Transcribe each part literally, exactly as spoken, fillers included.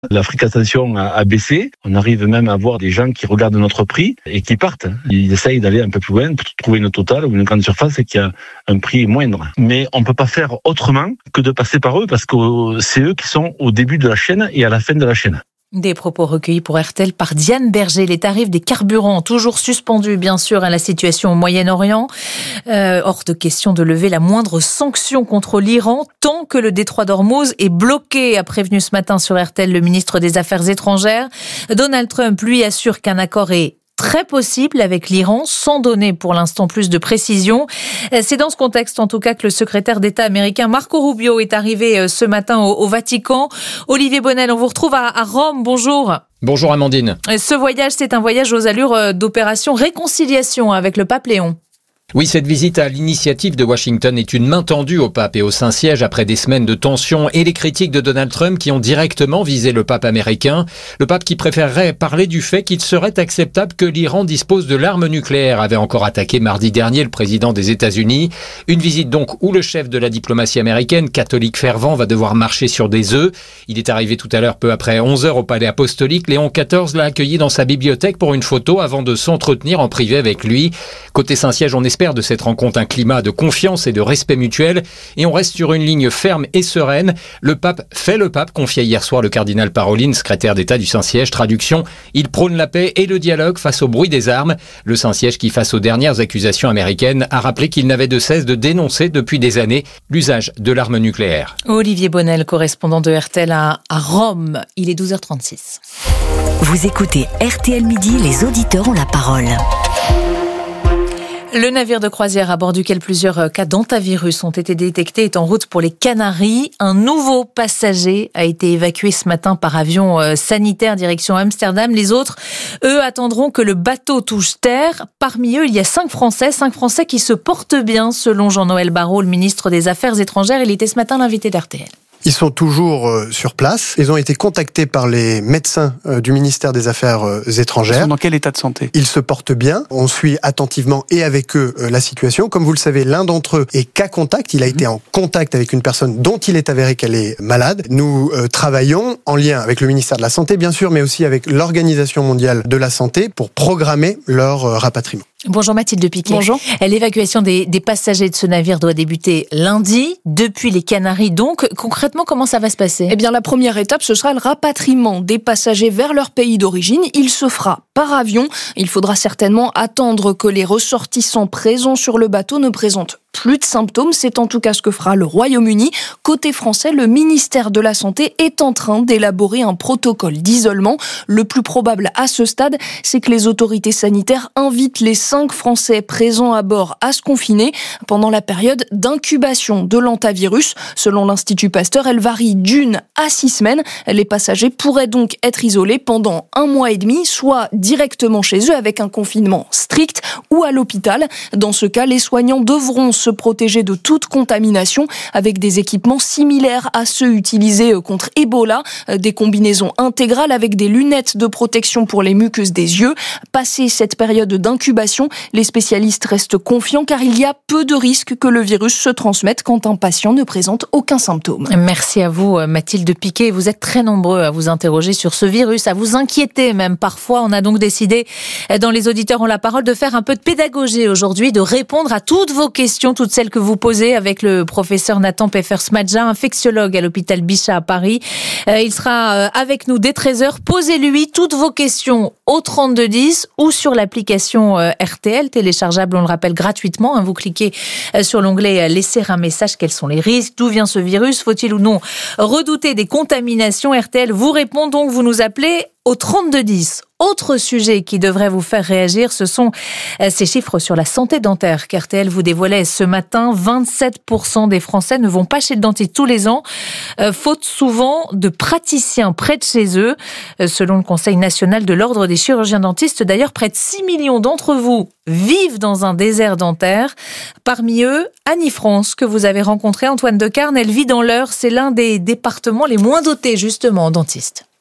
La fréquentation a, a baissé. On arrive même à voir des gens qui regardent notre prix et qui partent. Ils essayent d'aller un peu plus loin pour trouver une totale ou une grande surface et qui a un prix moindre. Mais on ne peut pas faire autrement que de passer par eux parce que c'est eux qui sont au début de la chaîne et à la fin de la chaîne. Des propos recueillis pour R T L par Diane Berger. Les tarifs des carburants toujours suspendus, bien sûr, à la situation au Moyen-Orient. Euh, hors de question de lever la moindre sanction contre l'Iran tant que le détroit d'Ormuz est bloqué, a prévenu ce matin sur R T L le ministre des Affaires étrangères. Donald Trump, lui, assure qu'un accord est très possible avec l'Iran, sans donner pour l'instant plus de précision. C'est dans ce contexte, en tout cas, que le secrétaire d'État américain Marco Rubio est arrivé ce matin au, au Vatican. Olivier Bonnel, on vous retrouve à, à Rome. Bonjour. Bonjour Amandine. Ce voyage, c'est un voyage aux allures d'opération réconciliation avec le pape Léon. Oui, cette visite à l'initiative de Washington est une main tendue au pape et au Saint-Siège après des semaines de tensions et les critiques de Donald Trump qui ont directement visé le pape américain. Le pape qui préférerait parler du fait qu'il serait acceptable que l'Iran dispose de l'arme nucléaire, avait encore attaqué mardi dernier le président des États-Unis. Une visite donc où le chef de la diplomatie américaine, catholique fervent, va devoir marcher sur des œufs. Il est arrivé tout à l'heure peu après onze heures au palais apostolique. Léon quatorze l'a accueilli dans sa bibliothèque pour une photo avant de s'entretenir en privé avec lui. Côté Saint-Siège, on espère de cette rencontre un climat de confiance et de respect mutuel et on reste sur une ligne ferme et sereine. Le pape fait le pape, confiait hier soir le cardinal Parolin, secrétaire d'État du Saint-Siège. Traduction, il prône la paix et le dialogue face au bruit des armes. Le Saint-Siège qui, face aux dernières accusations américaines, a rappelé qu'il n'avait de cesse de dénoncer depuis des années l'usage de l'arme nucléaire. Olivier Bonnel, correspondant de R T L à, à Rome. Il est douze heures trente-six. Vous écoutez R T L Midi, les auditeurs ont la parole. Le navire de croisière à bord duquel plusieurs cas d'hantavirus ont été détectés est en route pour les Canaries. Un nouveau passager a été évacué ce matin par avion sanitaire direction Amsterdam. Les autres, eux, attendront que le bateau touche terre. Parmi eux, il y a cinq Français, cinq Français qui se portent bien, selon Jean-Noël Barrot, le ministre des Affaires étrangères. Il était ce matin l'invité d'R T L. Ils sont toujours euh, sur place. Ils ont été contactés par les médecins euh, du ministère des Affaires euh, étrangères. Ils sont dans quel état de santé ? Ils se portent bien. On suit attentivement et avec eux euh, la situation. Comme vous le savez, l'un d'entre eux est cas contact. Il a mmh. été en contact avec une personne dont il est avéré qu'elle est malade. Nous euh, travaillons en lien avec le ministère de la Santé, bien sûr, mais aussi avec l'Organisation mondiale de la santé pour programmer leur euh, rapatriement. Bonjour Mathilde Piquet. Bonjour. L'évacuation des, des passagers de ce navire doit débuter lundi, depuis les Canaries. Donc, concrètement, comment ça va se passer ? Eh bien, la première étape, ce sera le rapatriement des passagers vers leur pays d'origine. Il se fera par avion. Il faudra certainement attendre que les ressortissants présents sur le bateau ne présentent plus de symptômes. C'est en tout cas ce que fera le Royaume-Uni. Côté français, le ministère de la Santé est en train d'élaborer un protocole d'isolement. Le plus probable à ce stade, c'est que les autorités sanitaires invitent les cinq Français présents à bord à se confiner pendant la période d'incubation de l'hantavirus. Selon l'Institut Pasteur, elle varie d'une à six semaines. Les passagers pourraient donc être isolés pendant un mois et demi, soit directement chez eux avec un confinement strict ou à l'hôpital. Dans ce cas, les soignants devront se protéger de toute contamination avec des équipements similaires à ceux utilisés contre Ebola, des combinaisons intégrales avec des lunettes de protection pour les muqueuses des yeux. Passé cette période d'incubation, les spécialistes restent confiants car il y a peu de risques que le virus se transmette quand un patient ne présente aucun symptôme. Merci à vous Mathilde Piquet. Vous êtes très nombreux à vous interroger sur ce virus, à vous inquiéter même parfois. On a donc décidé, dans Les Auditeurs ont la parole, de faire un peu de pédagogie aujourd'hui, de répondre à toutes vos questions, toutes celles que vous posez avec le professeur Nathan Pfeffer-Smadja, infectiologue à l'hôpital Bichat à Paris. Euh, il sera avec nous dès treize heures. Posez-lui toutes vos questions au trente-deux dix ou sur l'application euh, R T L, téléchargeable, on le rappelle, gratuitement. Hein, vous cliquez euh, sur l'onglet euh, « Laisser un message ». Quels sont les risques ? D'où vient ce virus ? Faut-il ou non redouter des contaminations ? R T L vous répond donc, vous nous appelez au trente-deux dix. Autre sujet qui devrait vous faire réagir, ce sont ces chiffres sur la santé dentaire qu'R T L vous dévoilait ce matin. vingt-sept pour cent des Français ne vont pas chez le dentiste tous les ans, euh, faute souvent de praticiens près de chez eux. Euh, selon le Conseil national de l'Ordre des chirurgiens dentistes, d'ailleurs, près de six millions d'entre vous vivent dans un désert dentaire. Parmi eux, Annie-France, que vous avez rencontrée, Antoine Decarne, elle vit dans l'Eure. C'est l'un des départements les moins dotés, justement, en dentistes.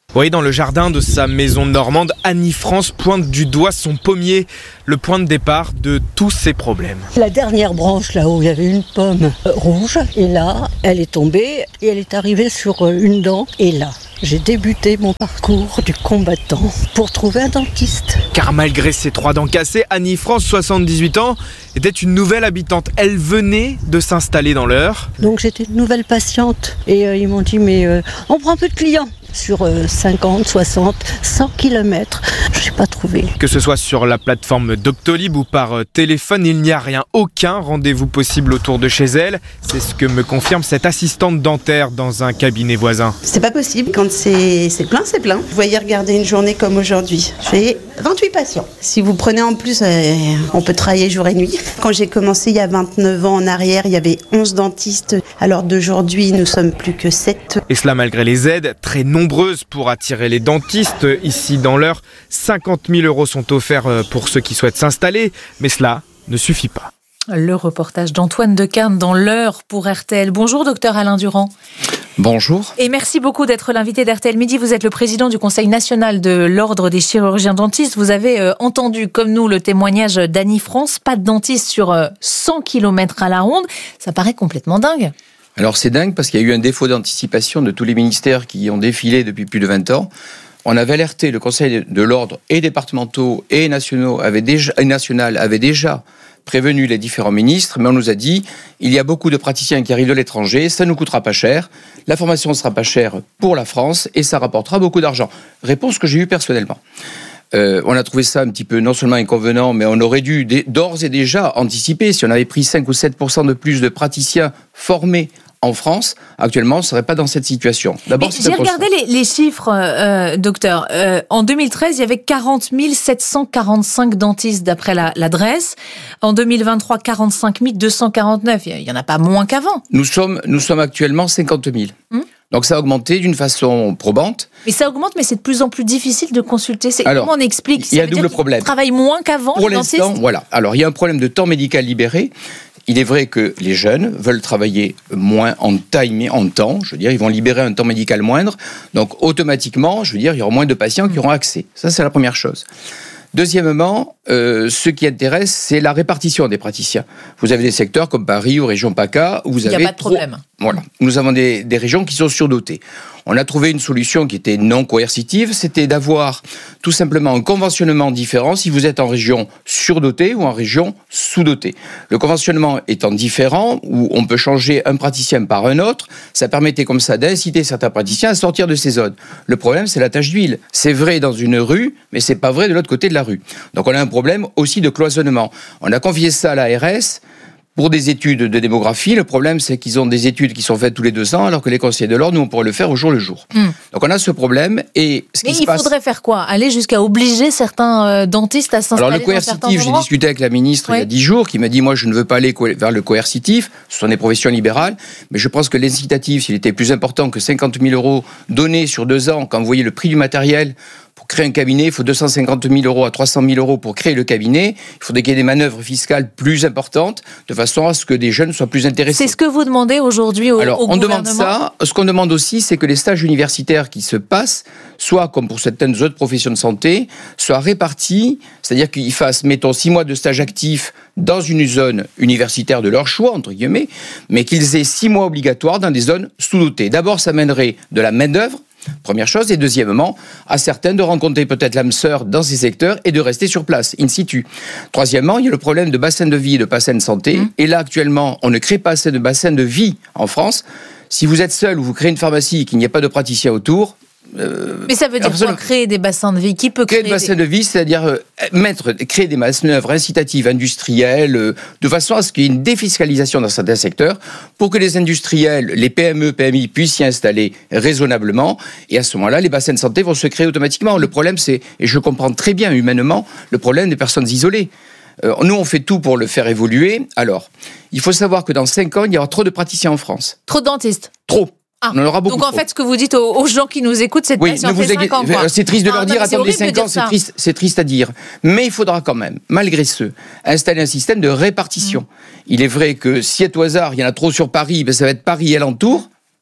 Oui, dans le jardin de sa maison normande, Annie-France pointe du doigt son pommier, le point de départ de tous ses problèmes. La dernière branche, là où il y avait une pomme rouge, et là, elle est tombée et elle est arrivée sur une dent. Et là, j'ai débuté mon parcours du combattant pour trouver un dentiste. Car malgré ses trois dents cassées, Annie-France, soixante-dix-huit ans, était une nouvelle habitante. Elle venait de s'installer dans l'Eure. Donc j'étais une nouvelle patiente et euh, ils m'ont dit mais euh, on prend peu de clients. Sur euh, cinquante, soixante, cent kilomètres, je n'ai pas trouvé. Que ce soit sur la plateforme Doctolib ou par euh, téléphone, il n'y a rien, aucun rendez-vous possible autour de chez elle. C'est ce que me confirme cette assistante dentaire dans un cabinet voisin. C'est pas possible, quand c'est, c'est plein, c'est plein. Vous voyez, regardez une journée comme aujourd'hui, j'ai vingt-huit patients. Si vous prenez en plus, euh, on peut travailler jour et nuit. Quand j'ai commencé il y a vingt-neuf ans en arrière, il y avait onze dentistes. Alors d'aujourd'hui, nous sommes plus que sept. Et cela malgré les aides, très nombreuses pour attirer les dentistes. Ici dans l'Eure, cinquante mille euros sont offerts pour ceux qui souhaitent s'installer, mais cela ne suffit pas. Le reportage d'Antoine Decarne dans l'Eure pour R T L. Bonjour docteur Alain Durand. Bonjour. Et merci beaucoup d'être l'invité d'R T L Midi. Vous êtes le président du Conseil national de l'Ordre des chirurgiens dentistes. Vous avez euh, entendu, comme nous, le témoignage d'Annie-France. Pas de dentiste sur euh, cent kilomètres à la ronde. Ça paraît complètement dingue. Alors c'est dingue parce qu'il y a eu un défaut d'anticipation de tous les ministères qui ont défilé depuis plus de vingt ans. On avait alerté, le Conseil de l'Ordre et départementaux et nationaux avait déjà, et national avait déjà prévenu les différents ministres, mais on nous a dit il y a beaucoup de praticiens qui arrivent de l'étranger, ça ne nous coûtera pas cher, la formation ne sera pas chère pour la France et ça rapportera beaucoup d'argent. Réponse que j'ai eue personnellement. Euh, on a trouvé ça un petit peu non seulement inconvenant, mais on aurait dû d'ores et déjà anticiper. Si on avait pris cinq ou sept pour cent de plus de praticiens formés en France, actuellement, on ne serait pas dans cette situation. D'abord, j'ai regardé les, les chiffres, euh, docteur. Euh, en deux mille treize, il y avait quarante mille sept cent quarante-cinq dentistes d'après la, l'adresse. En deux mille vingt-trois, quarante-cinq mille deux cent quarante-neuf. Il n'y en a pas moins qu'avant. Nous sommes, nous sommes actuellement cinquante mille. Hum Donc ça a augmenté d'une façon probante. Mais ça augmente, mais c'est de plus en plus difficile de consulter. C'est, Alors, comment on explique? Il y a un double problème. Ils travaillent moins qu'avant, Pour les l'instant, dentistes. voilà. Alors il y a un problème de temps médical libéré. Il est vrai que les jeunes veulent travailler moins en time, en temps. Je veux dire, ils vont libérer un temps médical moindre. Donc automatiquement, je veux dire, il y aura moins de patients qui auront accès. Ça, c'est la première chose. Deuxièmement, euh, ce qui intéresse, c'est la répartition des praticiens. Vous avez des secteurs comme Paris ou région PACA où vous avez... Il n'y a pas de problème. Trop... Voilà. Nous avons des, des régions qui sont surdotées. On a trouvé une solution qui était non coercitive, c'était d'avoir tout simplement un conventionnement différent si vous êtes en région surdotée ou en région sous-dotée. Le conventionnement étant différent, où on peut changer un praticien par un autre, ça permettait comme ça d'inciter certains praticiens à sortir de ces zones. Le problème, c'est la tache d'huile. C'est vrai dans une rue, mais c'est pas vrai de l'autre côté de la rue. Donc on a un problème aussi de cloisonnement. On a confié ça à l'A R S pour des études de démographie. Le problème, c'est qu'ils ont des études qui sont faites tous les deux ans, alors que les conseillers de l'ordre, nous, on pourrait le faire au jour le jour. Mm. Donc on a ce problème. Et ce Mais qui il se passe... faudrait faire quoi? Aller jusqu'à obliger certains euh, dentistes à s'installer Alors le coercitif, j'ai discuté avec la ministre ouais. il y a dix jours, qui m'a dit, moi, je ne veux pas aller co- vers le coercitif, ce sont des professions libérales, mais je pense que l'incitatif, s'il était plus important que cinquante mille euros donnés sur deux ans, quand vous voyez le prix du matériel, pour créer un cabinet, il faut deux cent cinquante mille euros à trois cent mille euros pour créer le cabinet. Il faudrait qu'il y ait des manœuvres fiscales plus importantes, de façon à ce que des jeunes soient plus intéressés. C'est ce que vous demandez aujourd'hui au, Alors, au on gouvernement. demande ça. Ce qu'on demande aussi, c'est que les stages universitaires qui se passent, soit comme pour certaines autres professions de santé, soient répartis, c'est-à-dire qu'ils fassent, mettons, six mois de stage actif dans une zone universitaire de leur choix, entre guillemets, mais qu'ils aient six mois obligatoires dans des zones sous-dotées. D'abord, ça mènerait de la main-d'œuvre, première chose, et deuxièmement, à certains de rencontrer peut-être l'âme sœur dans ces secteurs et de rester sur place, in situ. Troisièmement, il y a le problème de bassin de vie et de bassin de santé. Mmh. Et là, actuellement, on ne crée pas assez de bassin de vie en France. Si vous êtes seul ou vous créez une pharmacie et qu'il n'y a pas de praticien autour... Euh, Mais ça veut dire quoi, créer des bassins de vie? Qui peut créer, créer des bassins des... de vie, c'est-à-dire euh, mettre, créer des manœuvres incitatives industrielles, euh, de façon à ce qu'il y ait une défiscalisation dans certains secteurs, pour que les industriels, les P M E, P M I puissent s'y installer raisonnablement, et à ce moment-là, les bassins de santé vont se créer automatiquement. Le problème, c'est, et je comprends très bien humainement, le problème des personnes isolées. Euh, nous, on fait tout pour le faire évoluer. Alors, il faut savoir que dans cinq ans, il y aura trop de praticiens en France. Trop de dentistes? Trop. Ah, on en aura beaucoup donc en trop. fait, ce que vous dites aux, aux gens qui nous écoutent, c'est de oui, patienter cinq ans. Quoi. C'est triste de ah, leur non, dire, attendez cinq ans, c'est triste, c'est triste à dire. Mais il faudra quand même, malgré ce, installer un système de répartition. Mmh. Il est vrai que si à tout hasard, il y en a trop sur Paris, ben ça va être Paris et alentour.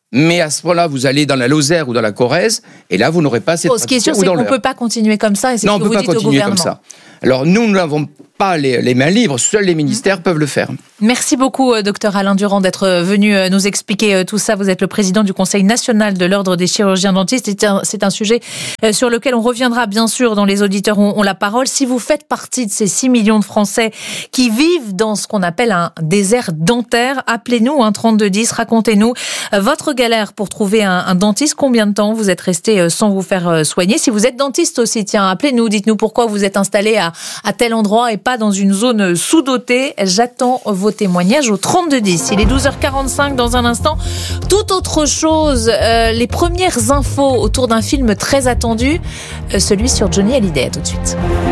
Mais à ce moment-là, vous allez dans la Lozère ou dans la Corrèze, et là, vous n'aurez pas cette... Oh, ce qui est sûr, c'est qu'on ne peut pas continuer comme ça, et c'est non, ce que on ne vous peut pas dites au continuer gouvernement. comme ça. Alors, nous, nous n'avons pas les, les mains libres, seuls les ministères mmh. peuvent le faire. Merci beaucoup, docteur Alain Durand, d'être venu nous expliquer tout ça. Vous êtes le président du Conseil national de l'Ordre des chirurgiens dentistes. C'est un, c'est un sujet sur lequel on reviendra, bien sûr, dans Les auditeurs ont, ont la parole. Si vous faites partie de ces six millions de Français qui vivent dans ce qu'on appelle un désert dentaire, appelez-nous, hein, trente-deux dix, racontez-nous votre galère pour trouver un, un dentiste. Combien de temps vous êtes resté sans vous faire soigner? Si vous êtes dentiste aussi, tiens, appelez-nous, dites-nous pourquoi vous êtes installé à, à tel endroit et pas dans une zone sous-dotée. J'attends vos témoignages au trente-deux dix. Il est douze heures quarante-cinq dans un instant. Tout autre chose, euh, les premières infos autour d'un film très attendu, euh, celui sur Johnny Hallyday. À tout de suite.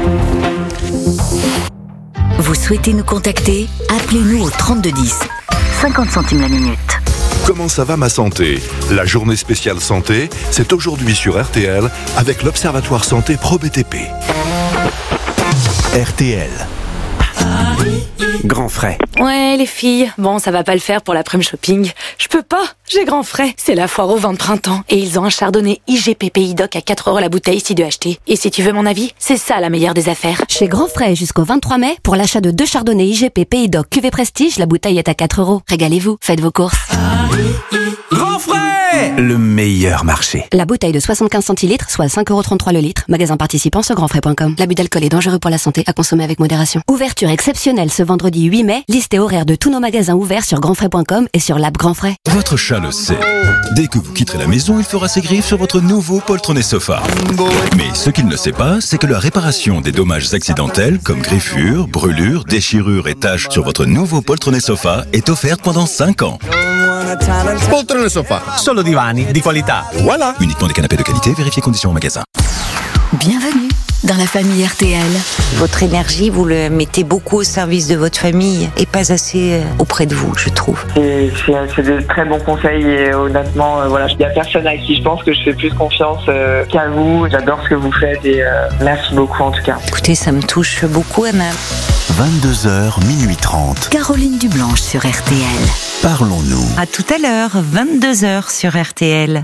Vous souhaitez nous contacter? Appelez-nous au trente-deux dix. cinquante centimes la minute. Comment ça va ma santé? La journée spéciale santé, c'est aujourd'hui sur R T L avec l'Observatoire Santé Pro B T P. R T L. Grand frais. Ouais, les filles. Bon, ça va pas le faire pour l'après-midi shopping. Je peux pas. J'ai grand frais. C'est la foire au vin de printemps. Et ils ont un chardonnay I G P Pays Doc à quatre euros la bouteille si de acheter. Et si tu veux mon avis, c'est ça la meilleure des affaires. Chez Grand Frais jusqu'au vingt-trois mai, pour l'achat de deux chardonnays I G P Pays Doc Cuvée Prestige, la bouteille est à quatre euros. Régalez-vous. Faites vos courses. Grand frais! Le meilleur marché. La bouteille de soixante-quinze centilitres, soit cinq euros trente-trois le litre. Magasin participant sur grand frais point com. L'abus d'alcool est dangereux pour la santé, à consommer avec modération. Ouverture exceptionnelle ce vendredi huit mai. Liste et horaire de tous nos magasins ouverts sur grand frais point com et sur l'app Grand Frais. Votre chat le sait. Dès que vous quitterez la maison, il fera ses griffes sur votre nouveau poltronné sofa. Mais ce qu'il ne sait pas, c'est que la réparation des dommages accidentels, comme griffures, brûlures, déchirures et taches sur votre nouveau poltronné sofa est offerte pendant cinq ans. Poltrone sofa, solo divani di qualità. Voilà. Uniquement des canapés de qualité, vérifiez conditions au magasin. Bienvenue dans la famille R T L. Votre énergie, vous le mettez beaucoup au service de votre famille et pas assez auprès de vous, je trouve. C'est, c'est, c'est de très bons conseils et honnêtement, euh, voilà, il n'y a personne à qui je pense que je fais plus confiance euh, qu'à vous. J'adore ce que vous faites et euh, merci beaucoup en tout cas. Écoutez, ça me touche beaucoup, Anna. vingt-deux heures, minuit trente. Caroline Dublanche sur R T L. Parlons-nous. À tout à l'heure, vingt-deux heures sur R T L.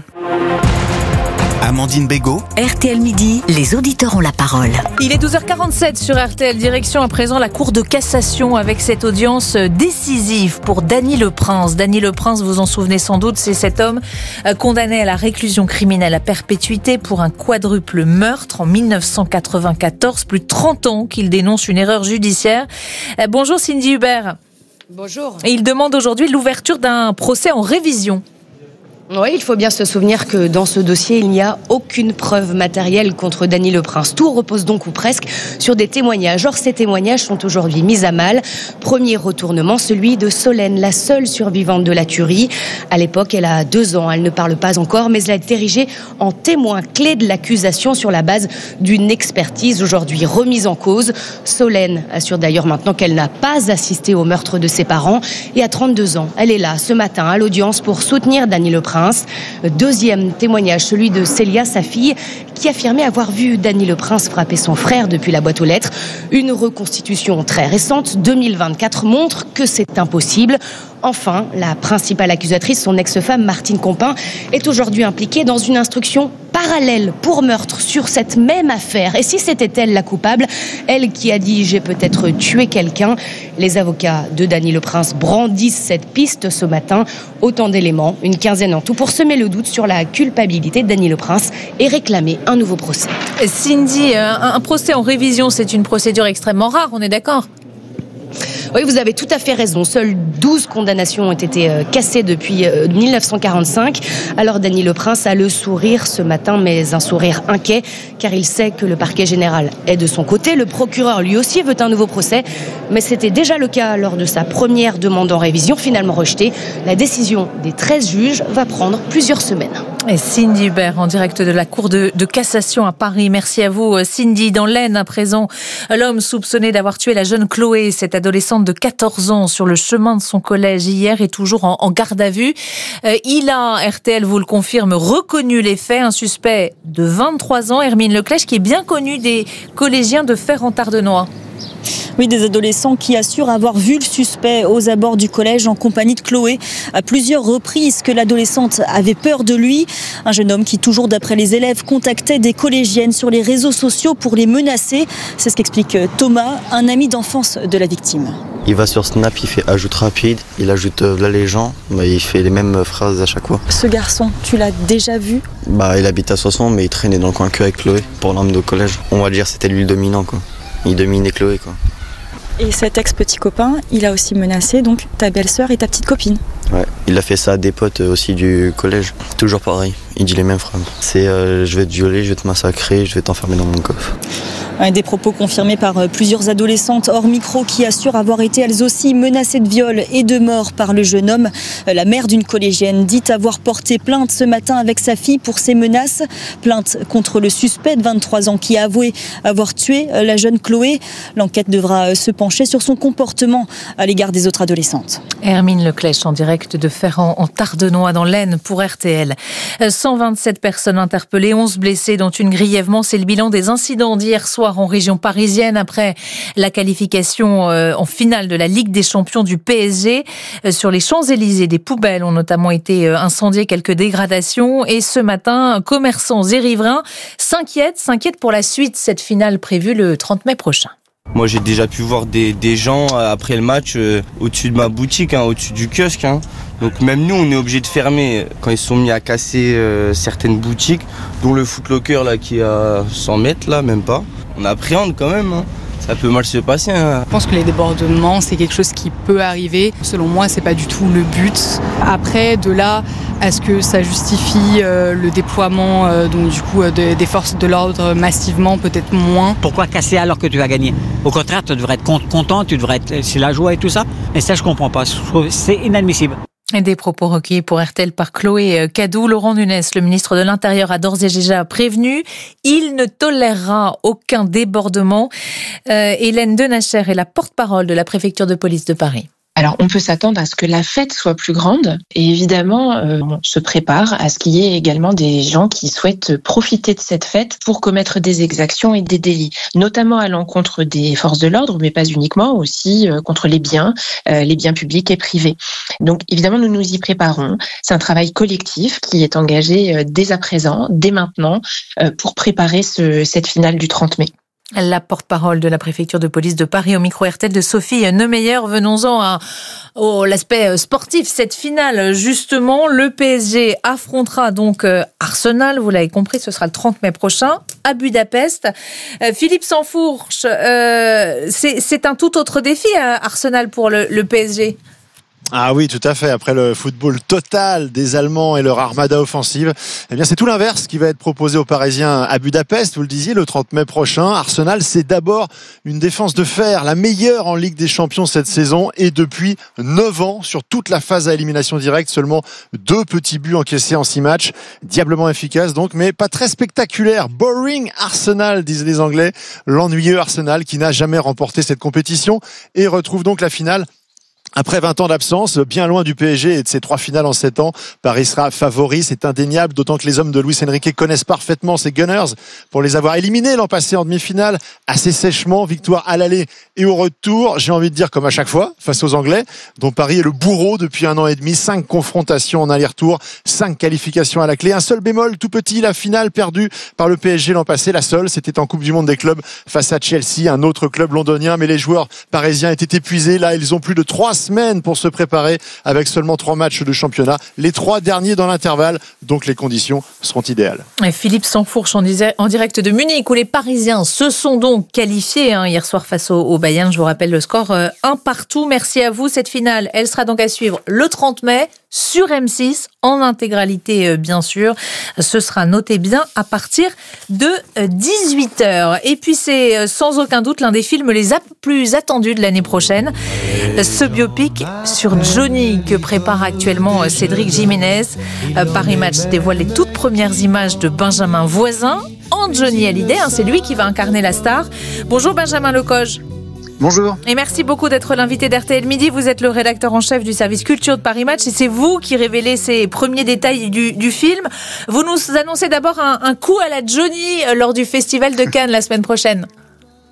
Amandine Bégaud. R T L Midi, les auditeurs ont la parole. Il est douze heures quarante-sept sur R T L, direction à présent la Cour de cassation avec cette audience décisive pour Dany Le Prince. Dany Le Prince, vous en souvenez sans doute, c'est cet homme condamné à la réclusion criminelle à perpétuité pour un quadruple meurtre en dix-neuf cent quatre-vingt-quatorze, plus de trente ans qu'il dénonce une erreur judiciaire. Bonjour Cindy Hubert. Bonjour. Et il demande aujourd'hui l'ouverture d'un procès en révision. Oui, il faut bien se souvenir que dans ce dossier, il n'y a aucune preuve matérielle contre Dany Le Prince. Tout repose donc, ou presque, sur des témoignages. Or, ces témoignages sont aujourd'hui mis à mal. Premier retournement, celui de Solène, la seule survivante de la tuerie. À l'époque, elle a deux ans, elle ne parle pas encore, mais elle est érigée en témoin clé de l'accusation sur la base d'une expertise aujourd'hui remise en cause. Solène assure d'ailleurs maintenant qu'elle n'a pas assisté au meurtre de ses parents. Et à trente-deux ans, elle est là, ce matin, à l'audience pour soutenir Dany Le Prince. Deuxième témoignage, celui de Célia, sa fille, qui affirmait avoir vu Dany Le Prince frapper son frère depuis la boîte aux lettres. Une reconstitution très récente, deux mille vingt-quatre, montre que c'est impossible. Enfin, la principale accusatrice, son ex-femme Martine Compin, est aujourd'hui impliquée dans une instruction parallèle pour meurtre sur cette même affaire. Et si c'était elle la coupable, elle qui a dit « j'ai peut-être tué quelqu'un », les avocats de Dany Le Prince brandissent cette piste ce matin. Autant d'éléments, une quinzaine en tout, pour semer le doute sur la culpabilité de Dany Le Prince et réclamer un nouveau procès. Cindy, un procès en révision, c'est une procédure extrêmement rare, on est d'accord ? Oui, vous avez tout à fait raison. Seules douze condamnations ont été euh, cassées depuis euh, dix-neuf cent quarante-cinq. Alors Dany Le Prince a le sourire ce matin, mais un sourire inquiet, car il sait que le parquet général est de son côté. Le procureur, lui aussi, veut un nouveau procès, mais c'était déjà le cas lors de sa première demande en révision, finalement rejetée. La décision des treize juges va prendre plusieurs semaines. Et Cindy Hubert, en direct de la Cour de, de cassation à Paris. Merci à vous, Cindy. Dans l'Aisne, à présent, l'homme soupçonné d'avoir tué la jeune Chloé, cette adolescente de quatorze ans, sur le chemin de son collège hier, est toujours en, en garde à vue. Euh, il a, R T L vous le confirme, reconnu les faits. Un suspect de vingt-trois ans, Hermine Leclèche, qui est bien connu des collégiens de Fer-en-Tardenois. Oui, des adolescents qui assurent avoir vu le suspect aux abords du collège en compagnie de Chloé. À plusieurs reprises que l'adolescente avait peur de lui. Un jeune homme qui, toujours d'après les élèves, contactait des collégiennes sur les réseaux sociaux pour les menacer. C'est ce qu'explique Thomas, un ami d'enfance de la victime. Il va sur Snap, il fait ajoute rapide, il ajoute euh, là les gens, bah, il fait les mêmes phrases à chaque fois. Ce garçon, tu l'as déjà vu ? Bah, il habite à Soissons, mais il traînait dans le coin que avec Chloé pour l'emmener au collège. On va dire c'était lui le dominant, quoi. Il dominait Chloé, quoi. Et cet ex-petit copain, il a aussi menacé donc ta belle-sœur et ta petite copine. Ouais, il a fait ça à des potes aussi du collège. Toujours pareil, il dit les mêmes phrases. C'est euh, je vais te violer, je vais te massacrer, je vais t'enfermer dans mon coffre. Des propos confirmés par plusieurs adolescentes hors micro qui assurent avoir été elles aussi menacées de viol et de mort par le jeune homme. La mère d'une collégienne dit avoir porté plainte ce matin avec sa fille pour ces menaces. Plainte contre le suspect de vingt-trois ans qui a avoué avoir tué la jeune Chloé. L'enquête devra se pencher sur son comportement à l'égard des autres adolescentes. Hermine Leclèche en direct de Ferrand en Tardenois dans l'Aisne pour R T L. cent vingt-sept personnes interpellées, onze blessés dont une grièvement. C'est le bilan des incidents d'hier soir en région parisienne après la qualification en finale de la Ligue des Champions du P S G. Sur les Champs-Élysées, des poubelles ont notamment été incendiées, quelques dégradations. Et ce matin, commerçants et riverains s'inquiètent, s'inquiètent pour la suite, cette finale prévue le trente mai prochain. Moi j'ai déjà pu voir des, des gens après le match euh, au-dessus de ma boutique, hein, au-dessus du kiosque. Hein. Donc même nous on est obligé de fermer quand ils sont mis à casser euh, certaines boutiques, dont le Foot Locker là, qui est à cent mètres, là, même pas. On appréhende quand même, hein. Ça peut mal se passer. Hein. Je pense que les débordements, c'est quelque chose qui peut arriver. Selon moi, c'est pas du tout le but. Après, de là à ce que ça justifie euh, le déploiement euh, donc du coup euh, de, des forces de l'ordre massivement, peut-être moins. Pourquoi casser alors que tu vas gagner ? Au contraire, tu devrais être content, tu devrais être, c'est la joie et tout ça. Et ça, je comprends pas. Je trouve c'est inadmissible. Des propos recueillis pour R T L par Chloé Cadou. Laurent Nunez, le ministre de l'Intérieur, a d'ores et déjà prévenu. Il ne tolérera aucun débordement. Euh, Hélène Denacher est la porte-parole de la préfecture de police de Paris. Alors, on peut s'attendre à ce que la fête soit plus grande et évidemment, euh, on se prépare à ce qu'il y ait également des gens qui souhaitent profiter de cette fête pour commettre des exactions et des délits, notamment à l'encontre des forces de l'ordre, mais pas uniquement, aussi euh, contre les biens, euh, les biens publics et privés. Donc, évidemment, nous nous y préparons. C'est un travail collectif qui est engagé euh, dès à présent, dès maintenant, euh, pour préparer ce, cette finale du trente mai. La porte-parole de la préfecture de police de Paris au micro R T L de Sophie Neumeyer. Venons-en à oh, l'aspect sportif. Cette finale, justement, le P S G affrontera donc Arsenal. Vous l'avez compris, ce sera le trente mai prochain à Budapest. Euh, Philippe Sansfourche, euh, c'est, c'est un tout autre défi à Arsenal pour le, le P S G. Ah oui, tout à fait. Après le football total des Allemands et leur armada offensive, eh bien c'est tout l'inverse qui va être proposé aux Parisiens à Budapest. Vous le disiez, le trente mai prochain. Arsenal, c'est d'abord une défense de fer, la meilleure en Ligue des Champions cette saison et depuis neuf ans sur toute la phase à élimination directe. Seulement deux petits buts encaissés en six matchs. Diablement efficace donc, mais pas très spectaculaire. Boring Arsenal, disent les Anglais. L'ennuyeux Arsenal qui n'a jamais remporté cette compétition et retrouve donc la finale. Après vingt ans d'absence, bien loin du P S G et de ses trois finales en sept ans, Paris sera favori, c'est indéniable, d'autant que les hommes de Luis Enrique connaissent parfaitement ces Gunners pour les avoir éliminés l'an passé en demi-finale, assez sèchement, victoire à l'aller et au retour, j'ai envie de dire comme à chaque fois, face aux Anglais, dont Paris est le bourreau depuis un an et demi, cinq confrontations en aller-retour, cinq qualifications à la clé, un seul bémol tout petit, la finale perdue par le P S G l'an passé, la seule, c'était en Coupe du Monde des clubs face à Chelsea, un autre club londonien, mais les joueurs parisiens étaient épuisés, là ils ont plus de trois semaines pour se préparer avec seulement trois matchs de championnat, les trois derniers dans l'intervalle, donc les conditions seront idéales. Et Philippe Sansfourche en, disait, en direct de Munich où les Parisiens se sont donc qualifiés hein, hier soir face au, au Bayern, je vous rappelle le score euh, un partout. Merci à vous, cette finale elle sera donc à suivre le trente mai sur M six en intégralité euh, bien sûr, ce sera noté bien à partir de euh, dix-huit heures. Et puis c'est euh, sans aucun doute l'un des films les plus attendus de l'année prochaine, ce biopic sur Johnny que prépare actuellement Cédric Jiménez. Paris Match dévoile les toutes premières images de Benjamin Voisin en Johnny Hallyday, hein, c'est lui qui va incarner la star. Bonjour Benjamin Lecoge. Bonjour. Et merci beaucoup d'être l'invité d'R T L Midi. Vous êtes le rédacteur en chef du service culture de Paris Match et c'est vous qui révélez ces premiers détails du, du film. Vous nous annoncez d'abord un, un coup à la Johnny lors du festival de Cannes la semaine prochaine.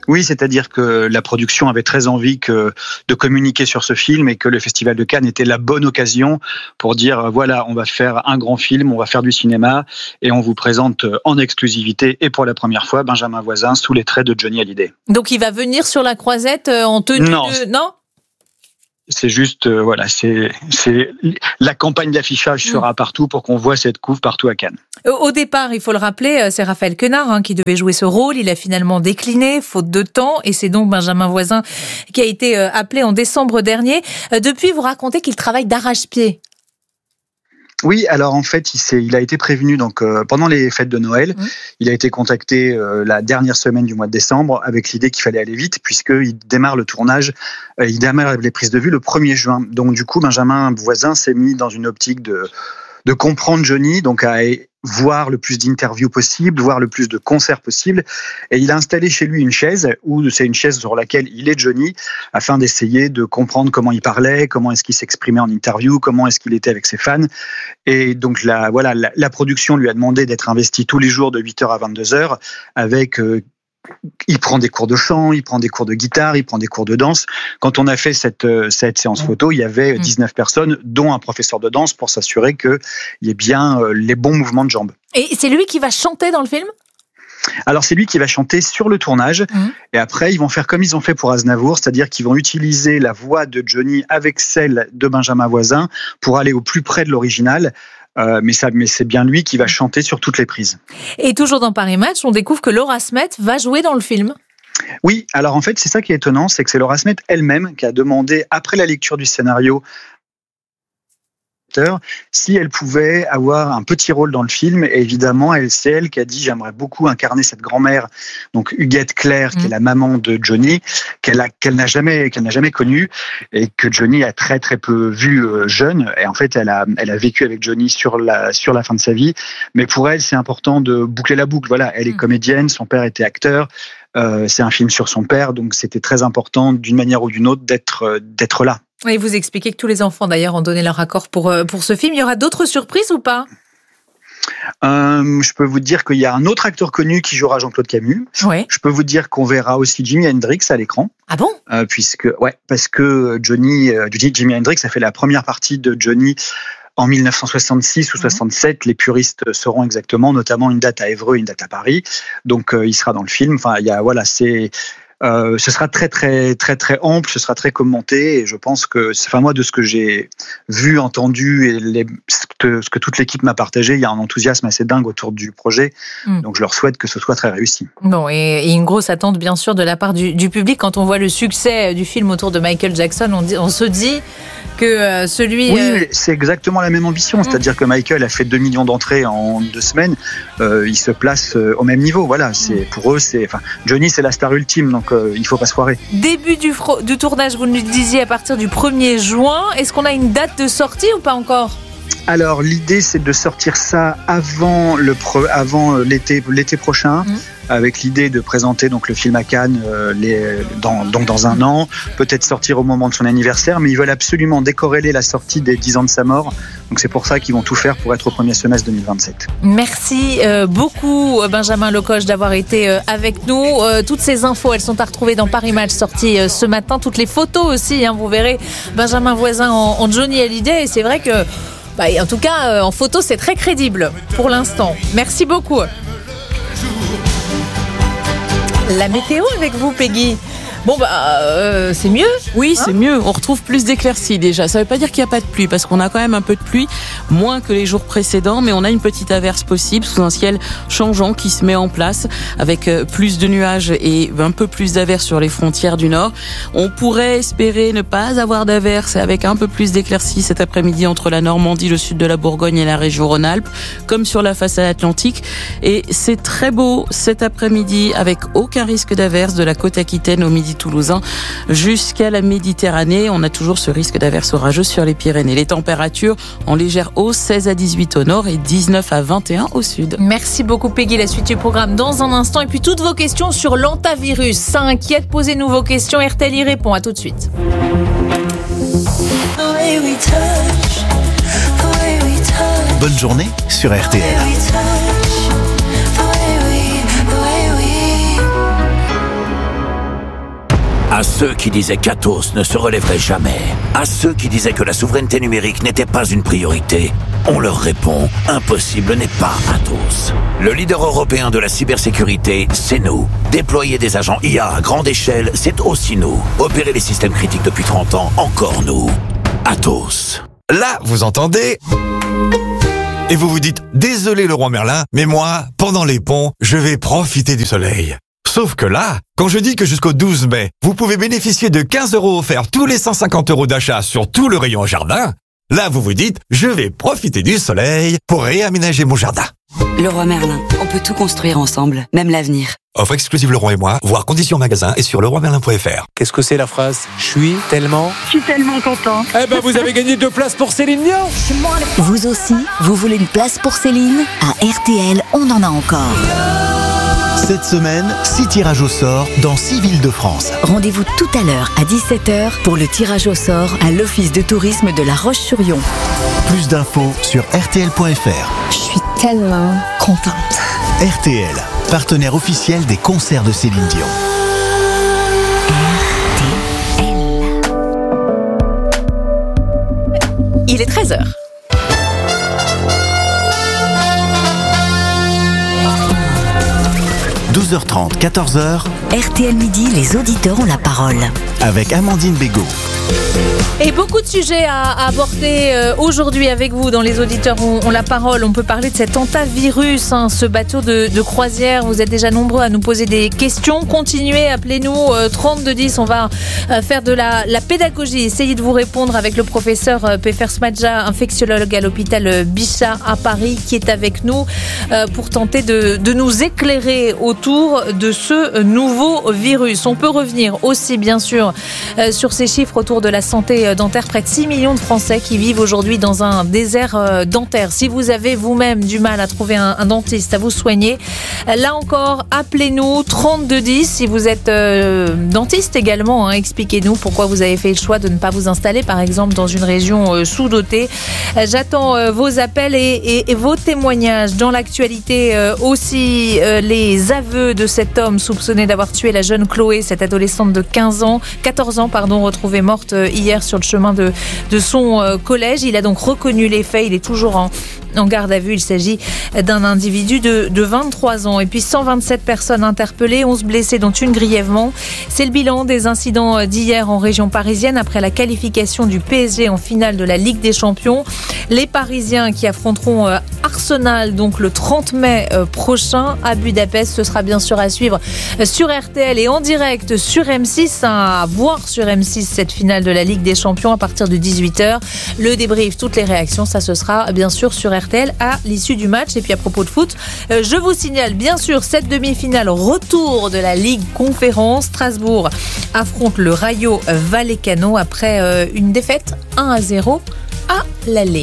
Oui, c'est-à-dire que la production avait très envie que, de communiquer sur ce film et que le Festival de Cannes était la bonne occasion pour dire voilà, on va faire un grand film, on va faire du cinéma et on vous présente en exclusivité et pour la première fois Benjamin Voisin sous les traits de Johnny Hallyday. Donc il va venir sur la croisette en tenue non. de... Non C'est juste, euh, voilà, c'est, c'est la campagne d'affichage sera partout pour qu'on voit cette couve partout à Cannes. Au départ, il faut le rappeler, c'est Raphaël Quenard hein, qui devait jouer ce rôle. Il a finalement décliné, faute de temps, et c'est donc Benjamin Voisin qui a été appelé en décembre dernier. Depuis, vous racontez qu'il travaille d'arrache-pied. Oui, alors en fait, il, s'est, il a été prévenu donc euh, pendant les fêtes de Noël. Mmh. Il a été contacté euh, la dernière semaine du mois de décembre avec l'idée qu'il fallait aller vite puisqu'il démarre le tournage, euh, il démarre les prises de vue le premier juin. Donc du coup, Benjamin Voisin s'est mis dans une optique de de comprendre Johnny, donc à voir le plus d'interviews possible, voir le plus de concerts possible. Et il a installé chez lui une chaise, où c'est une chaise sur laquelle il est Johnny, afin d'essayer de comprendre comment il parlait, comment est-ce qu'il s'exprimait en interview, comment est-ce qu'il était avec ses fans. Et donc la, voilà, la, la production lui a demandé d'être investi tous les jours de huit heures à vingt-deux heures avec... Euh, il prend des cours de chant, il prend des cours de guitare, il prend des cours de danse. Quand on a fait cette, cette séance photo, il y avait dix-neuf personnes, dont un professeur de danse, pour s'assurer qu'il y ait bien les bons mouvements de jambes. Et c'est lui qui va chanter dans le film ? Alors c'est lui qui va chanter sur le tournage mmh. et après ils vont faire comme ils ont fait pour Aznavour, c'est-à-dire qu'ils vont utiliser la voix de Johnny avec celle de Benjamin Voisin pour aller au plus près de l'original. Euh, mais, ça, mais c'est bien lui qui va chanter sur toutes les prises. Et toujours dans Paris Match, on découvre que Laura Smet va jouer dans le film. Oui, alors en fait, c'est ça qui est étonnant, c'est que c'est Laura Smet elle-même qui a demandé, après la lecture du scénario, si elle pouvait avoir un petit rôle dans le film. Et évidemment, elle, c'est elle qui a dit j'aimerais beaucoup incarner cette grand-mère, donc Huguette Claire, mmh. qui est la maman de Johnny, qu'elle a, qu'elle n'a jamais, qu'elle n'a jamais connue et que Johnny a très très peu vu euh, jeune. Et en fait, elle a, elle a vécu avec Johnny sur la sur la fin de sa vie. Mais pour elle, c'est important de boucler la boucle. Voilà, elle est mmh. comédienne, son père était acteur. Euh, c'est un film sur son père, donc c'était très important d'une manière ou d'une autre d'être euh, d'être là. Et vous expliquez que tous les enfants d'ailleurs ont donné leur accord pour, pour ce film. Il y aura d'autres surprises ou pas ? Euh, je peux vous dire qu'il y a un autre acteur connu qui jouera Jean-Claude Camus. Ouais. Je peux vous dire qu'on verra aussi Jimi Hendrix à l'écran. Ah bon ? euh, puisque, ouais, parce que Johnny, euh, Jimi Hendrix a fait la première partie de Johnny en dix-neuf cent soixante-six ou soixante-sept. Mmh. Les puristes sauront exactement, notamment une date à Évreux et une date à Paris. Donc euh, il sera dans le film. Enfin, il y a, voilà, c'est... Euh, ce sera très très très très ample, ce sera très commenté et je pense que, enfin moi de ce que j'ai vu, entendu et les, ce, que, ce que toute l'équipe m'a partagé, il y a un enthousiasme assez dingue autour du projet, mmh. donc je leur souhaite que ce soit très réussi. Bon, et, et une grosse attente bien sûr de la part du, du public. Quand on voit le succès du film autour de Michael Jackson, on, dit, on se dit que euh, celui... Oui, euh... c'est exactement la même ambition, mmh. c'est-à-dire que Michael a fait deux millions d'entrées en deux semaines, euh, il se place au même niveau, voilà, c'est, mmh. pour eux, c'est, enfin, Johnny c'est la star ultime, donc euh, il ne faut pas se foirer. Début du, fro- du tournage, vous nous disiez à partir du premier juin, est-ce qu'on a une date de sortie ou pas encore ? Alors l'idée c'est de sortir ça avant, le pro- avant l'été, l'été prochain. Mmh. Avec l'idée de présenter donc le film à Cannes euh, les, dans, donc dans un an, peut-être sortir au moment de son anniversaire, mais ils veulent absolument décorréler la sortie des dix ans de sa mort. Donc c'est pour ça qu'ils vont tout faire pour être au premier semestre deux mille vingt-sept. Merci euh, beaucoup Benjamin Lecoche d'avoir été euh, avec nous. Euh, toutes ces infos, elles sont à retrouver dans Paris Match, sorti euh, ce matin. Toutes les photos aussi, hein, vous verrez Benjamin Voisin en, en Johnny Hallyday. Et c'est vrai que, bah, en tout cas, euh, en photo, c'est très crédible pour l'instant. Merci beaucoup. La météo avec vous, Peggy. Bon, bah, euh, c'est mieux. Oui, hein c'est mieux. On retrouve plus d'éclaircies déjà. Ça ne veut pas dire qu'il n'y a pas de pluie, parce qu'on a quand même un peu de pluie, moins que les jours précédents, mais on a une petite averse possible sous un ciel changeant qui se met en place, avec plus de nuages et un peu plus d'averses sur les frontières du nord. On pourrait espérer ne pas avoir d'averses avec un peu plus d'éclaircies cet après-midi entre la Normandie, le sud de la Bourgogne et la région Rhône-Alpes, comme sur la façade atlantique. Et c'est très beau cet après-midi, avec aucun risque d'averse de la côte aquitaine au midi toulousain jusqu'à la Méditerranée. On a toujours ce risque d'averses orageuses sur les Pyrénées. Les températures en légère hausse, seize à dix-huit au nord et dix-neuf à vingt et un au sud. Merci beaucoup Peggy. La suite du programme dans un instant. Et puis toutes vos questions sur l'antavirus. Ça inquiète, posez-nous vos questions. R T L y répond. À tout de suite. Bonne journée sur R T L. À ceux qui disaient qu'Atos ne se relèverait jamais, à ceux qui disaient que la souveraineté numérique n'était pas une priorité, on leur répond, impossible n'est pas Atos. Le leader européen de la cybersécurité, c'est nous. Déployer des agents I A à grande échelle, c'est aussi nous. Opérer les systèmes critiques depuis trente ans, encore nous. Atos. Là, vous entendez ? Et vous vous dites, désolé le roi Merlin, mais moi, pendant les ponts, je vais profiter du soleil. Sauf que là, quand je dis que jusqu'au douze mai, vous pouvez bénéficier de quinze euros offerts tous les cent cinquante euros d'achat sur tout le rayon jardin, là vous vous dites, je vais profiter du soleil pour réaménager mon jardin. Le roi Merlin, on peut tout construire ensemble, même l'avenir. Offre exclusive Leroy et moi, voir conditions magasin et sur leroy merlin point f r. Qu'est-ce que c'est la phrase ? Je suis tellement... Je suis tellement content. Eh ben vous avez gagné deux places pour Céline Dion. Vous aussi, vous voulez une place pour Céline ? À R T L, on en a encore. Cette semaine, six tirages au sort dans six villes de France. Rendez-vous tout à l'heure à dix-sept heures pour le tirage au sort à l'Office de tourisme de La Roche-sur-Yon. Plus d'infos sur r t l point f r. Je suis tellement contente. R T L, partenaire officiel des concerts de Céline Dion. R T L. Il est treize heures. douze heures trente, quatorze heures. R T L Midi, les auditeurs ont la parole. Avec Amandine Bégaud. Et beaucoup de sujets à aborder euh, aujourd'hui avec vous dans Les Auditeurs ont, ont la parole. On peut parler de cet hantavirus, hein, ce bateau de, de croisière. Vous êtes déjà nombreux à nous poser des questions. Continuez, appelez-nous euh, trente-deux dix. On va euh, faire de la, la pédagogie. Essayez de vous répondre avec le professeur euh, Péfer Smadja, infectiologue à l'hôpital Bichat à Paris, qui est avec nous euh, pour tenter de, de nous éclairer autour de ce nouveau virus. On peut revenir aussi, bien sûr, euh, sur ces chiffres autour de la santé dentaire. Près de six millions de Français qui vivent aujourd'hui dans un désert dentaire. Si vous avez vous-même du mal à trouver un, un dentiste, à vous soigner, là encore, appelez-nous trente-deux dix. Si vous êtes euh, dentiste également, hein, expliquez-nous pourquoi vous avez fait le choix de ne pas vous installer, par exemple, dans une région euh, sous-dotée. J'attends euh, vos appels et, et, et vos témoignages. Dans l'actualité euh, aussi, euh, les aveux de cet homme soupçonné d'avoir tué la jeune Chloé, cette adolescente de quinze ans, quatorze ans, pardon, retrouvée morte euh, hier sur le chemin de, de son euh, collège. Il a donc reconnu les faits. Il est toujours en, en garde à vue. Il s'agit d'un individu de, de vingt-trois ans. Et puis cent vingt-sept personnes interpellées, onze blessés, dont une grièvement. C'est le bilan des incidents d'hier en région parisienne après la qualification du P S G en finale de la Ligue des Champions. Les Parisiens qui affronteront euh, Arsenal donc le trente mai euh, prochain à Budapest. Ce sera bien sûr à suivre sur R T L et en direct sur M six, hein, à voir sur M six cette finale de la Ligue des Champions à partir de dix-huit heures. Le débrief, toutes les réactions, ça ce sera bien sûr sur R T L à l'issue du match. Et puis à propos de foot, euh, je vous signale bien sûr cette demi-finale retour de la Ligue Conférence. Strasbourg affronte le Rayo Vallecano après euh, une défaite un à zéro à l'aller.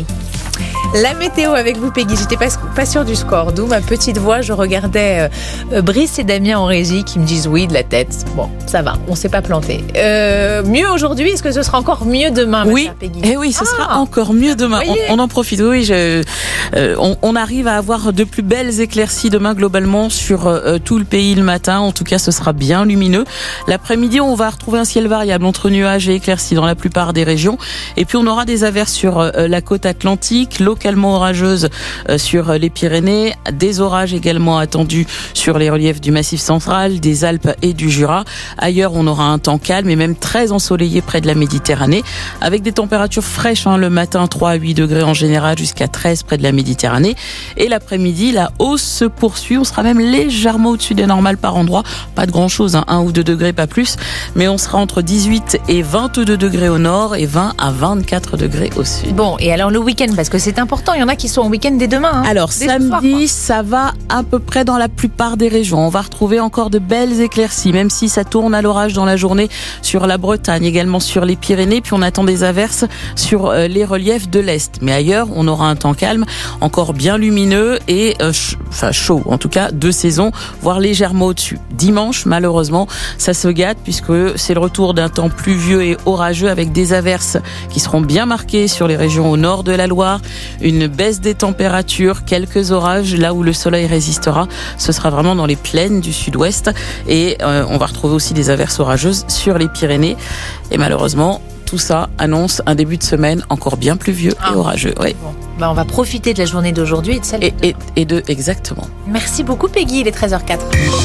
La météo avec vous, Peggy. J'étais pas, pas sûre du score, d'où ma petite voix. Je regardais euh, Brice et Damien en régie qui me disent oui de la tête. Bon, ça va, on s'est pas planté. Euh, mieux aujourd'hui, est-ce que ce sera encore mieux demain, Oui, chère Peggy? Et oui, ce ah, sera encore mieux demain. On, on en profite. Oui, je, euh, on, on arrive à avoir de plus belles éclaircies demain globalement sur euh, tout le pays le matin. En tout cas, ce sera bien lumineux. L'après-midi, on va retrouver un ciel variable entre nuages et éclaircies dans la plupart des régions. Et puis, on aura des averses sur euh, la côte atlantique, localement orageuses euh, sur les Pyrénées, des orages également attendus sur les reliefs du Massif central, des Alpes et du Jura. Ailleurs, on aura un temps calme et même très ensoleillé près de la Méditerranée, avec des températures fraîches hein, le matin, trois à huit degrés en général, jusqu'à treize près de la Méditerranée. Et l'après-midi, la hausse se poursuit. On sera même légèrement au-dessus des normales par endroit. Pas de grand-chose, hein, un ou deux degrés, pas plus. Mais on sera entre dix-huit et vingt-deux degrés au nord et vingt à vingt-quatre degrés au sud. Bon, et alors le week-end, parce que c'est important, il y en a qui sont en week-end dès demain. Hein, alors, dès samedi, soir, ça va à peu près dans la plupart des régions. On va retrouver encore de belles éclaircies, même si ça tourne à l'orage dans la journée sur la Bretagne, également sur les Pyrénées. Puis on attend des averses sur les reliefs de l'Est. Mais ailleurs, on aura un temps calme, encore bien lumineux et euh, ch- enfin chaud, en tout cas de saison, voire légèrement au-dessus. Dimanche, malheureusement, ça se gâte puisque c'est le retour d'un temps pluvieux et orageux avec des averses qui seront bien marquées sur les régions au nord de la Loire, une baisse des températures, quelques orages là où le soleil résistera. Ce sera vraiment dans les plaines du sud-ouest et euh, on va retrouver aussi des averses orageuses sur les Pyrénées. Et malheureusement, tout ça annonce un début de semaine encore bien pluvieux ah. et orageux. Oui. Bon. Bah, on va profiter de la journée d'aujourd'hui et de celle et, et, et de exactement. Merci beaucoup Peggy, il est treize heures zéro quatre.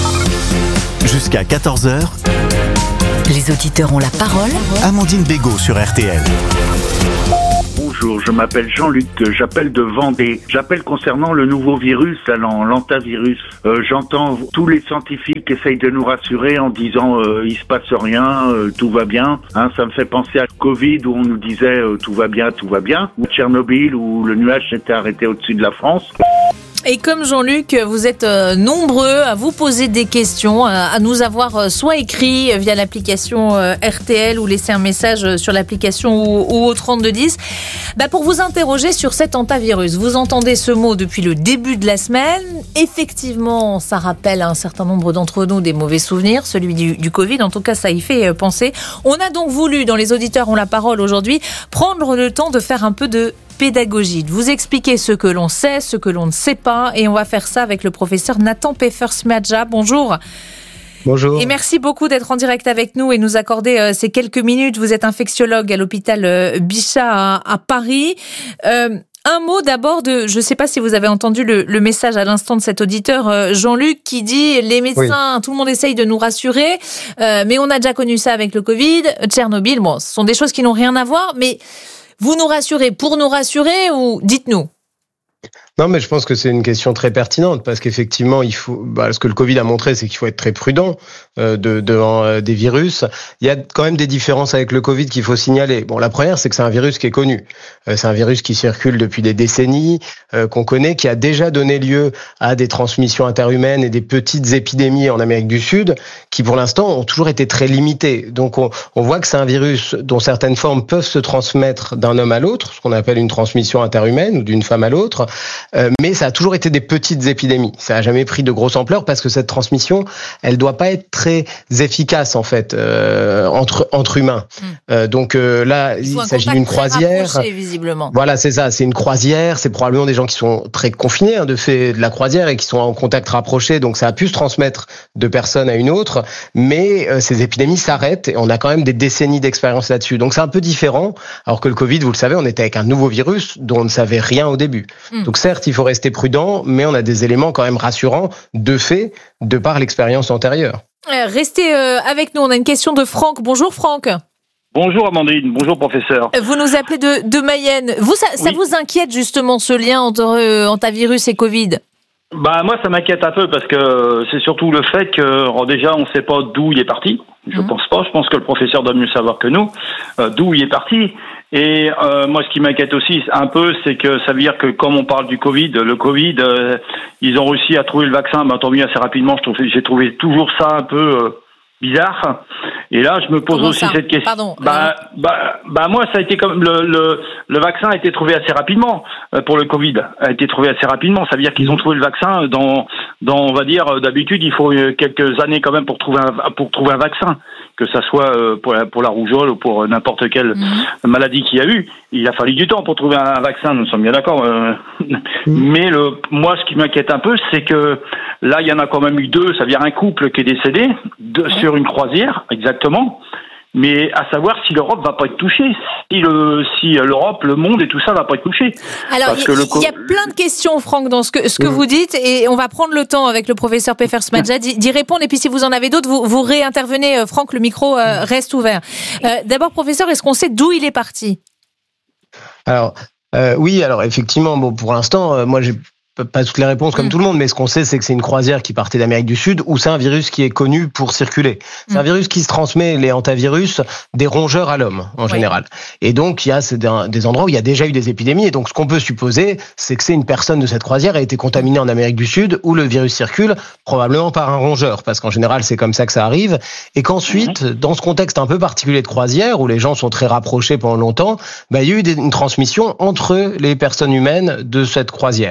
Jusqu'à quatorze heures. Les auditeurs ont la parole. Amandine Bégaud sur R T L. Bonjour, je m'appelle Jean-Luc, j'appelle de Vendée. J'appelle concernant le nouveau virus, l'hantavirus. Euh, j'entends tous les scientifiques qui essayent de nous rassurer en disant euh, il se passe rien, euh, tout va bien. Hein, ça me fait penser à Covid où on nous disait euh, tout va bien, tout va bien. Ou Tchernobyl où le nuage s'était arrêté au-dessus de la France. Et comme Jean-Luc, vous êtes nombreux à vous poser des questions, à nous avoir soit écrit via l'application R T L ou laissé un message sur l'application ou au trente-deux dix, bah pour vous interroger sur cet hantavirus. Vous entendez ce mot depuis le début de la semaine. Effectivement, ça rappelle à un certain nombre d'entre nous des mauvais souvenirs, celui du, du Covid. En tout cas, ça y fait penser. On a donc voulu, dans Les Auditeurs ont la parole aujourd'hui, prendre le temps de faire un peu de pédagogie, de vous expliquer ce que l'on sait, ce que l'on ne sait pas, et on va faire ça avec le professeur Nathan Pfeffer-Smadja. Bonjour. Bonjour. Et merci beaucoup d'être en direct avec nous et nous accorder euh, ces quelques minutes. Vous êtes infectiologue à l'hôpital euh, Bichat à, à Paris. Euh, un mot d'abord de, je ne sais pas si vous avez entendu le, le message à l'instant de cet auditeur euh, Jean-Luc qui dit les médecins, oui. Tout le monde essaye de nous rassurer, euh, mais on a déjà connu ça avec le Covid, Tchernobyl. Bon, ce sont des choses qui n'ont rien à voir, mais vous nous rassurez pour nous rassurer ou dites-nous? Non, mais je pense que c'est une question très pertinente parce qu'effectivement, il faut. Bah, ce que le Covid a montré, c'est qu'il faut être très prudent euh, de, devant euh, des virus. Il y a quand même des différences avec le Covid qu'il faut signaler. Bon, la première, c'est que c'est un virus qui est connu. Euh, c'est un virus qui circule depuis des décennies, euh, qu'on connaît, qui a déjà donné lieu à des transmissions interhumaines et des petites épidémies en Amérique du Sud, qui pour l'instant ont toujours été très limitées. Donc, on, on voit que c'est un virus dont certaines formes peuvent se transmettre d'un homme à l'autre, ce qu'on appelle une transmission interhumaine, ou d'une femme à l'autre. Euh, mais ça a toujours été des petites épidémies. Ça n'a jamais pris de grosse ampleur parce que cette transmission, elle doit pas être très efficace en fait euh, entre entre humains. Mmh. Euh, donc euh, là, il, il s'agit d'une croisière. Visiblement. Voilà, c'est ça. C'est une croisière. C'est probablement des gens qui sont très confinés hein, de fait de la croisière et qui sont en contact rapproché. Donc ça a pu se transmettre de personne à une autre. Mais euh, ces épidémies s'arrêtent et on a quand même des décennies d'expérience là-dessus. Donc c'est un peu différent. Alors que le Covid, vous le savez, on était avec un nouveau virus dont on ne savait rien au début. Mmh. Donc certes, il faut rester prudent, mais on a des éléments quand même rassurants, de fait, de par l'expérience antérieure. Euh, restez euh, avec nous, on a une question de Franck. Bonjour Franck. Bonjour Amandine, bonjour professeur. Vous nous appelez de, de Mayenne. Vous, ça, oui. ça vous inquiète justement ce lien entre euh, hantavirus et Covid ? Bah moi ça m'inquiète un peu parce que c'est surtout le fait que alors déjà on ne sait pas d'où il est parti. Je mmh. pense pas, je pense que le professeur doit mieux savoir que nous euh, d'où il est parti. Et euh, moi, ce qui m'inquiète aussi un peu, c'est que ça veut dire que comme on parle du Covid, le Covid, euh, ils ont réussi à trouver le vaccin, ben, tant mieux assez rapidement. Je trouve, j'ai trouvé toujours ça un peu euh, bizarre. Et là, je me pose Comment aussi ça cette question. Pardon. Bah, bah, bah, moi, ça a été comme le, le, le vaccin a été trouvé assez rapidement euh, pour le Covid. A été trouvé assez rapidement. Ça veut dire qu'ils ont trouvé le vaccin dans, dans, on va dire, d'habitude, il faut quelques années quand même pour trouver un, pour trouver un vaccin. Que ça soit pour la, pour la rougeole ou pour n'importe quelle mmh. maladie qu'il y a eu, il a fallu du temps pour trouver un vaccin, nous sommes bien d'accord. Euh, mmh. Mais le, moi, ce qui m'inquiète un peu, c'est que là, il y en a quand même eu deux, ça veut dire un couple qui est décédé de, mmh. sur une croisière, exactement. Mais à savoir si l'Europe va pas être touchée, si, le, si l'Europe, le monde et tout ça va pas être touché. Alors, il y, y a plein de questions, Franck, dans ce que, ce que mmh. vous dites, et on va prendre le temps avec le professeur Pfeffer-Smadja d'y répondre, et puis si vous en avez d'autres, vous, vous réintervenez. Franck, le micro euh, reste ouvert. Euh, D'abord, professeur, est-ce qu'on sait d'où il est parti ? Alors, euh, oui, alors effectivement, bon, pour l'instant, euh, moi j'ai pas toutes les réponses comme mmh. tout le monde, mais ce qu'on sait, c'est que c'est une croisière qui partait d'Amérique du Sud, où c'est un virus qui est connu pour circuler. C'est mmh. un virus qui se transmet, les hantavirus, des rongeurs à l'homme, en oui. général. Et donc, il y a des endroits où il y a déjà eu des épidémies, et donc ce qu'on peut supposer, c'est que c'est une personne de cette croisière a été contaminée en Amérique du Sud, où le virus circule, probablement par un rongeur, parce qu'en général, c'est comme ça que ça arrive, et qu'ensuite, mmh. dans ce contexte un peu particulier de croisière, où les gens sont très rapprochés pendant longtemps, bah, il y a eu des, une transmission entre les personnes humaines de cette croisière.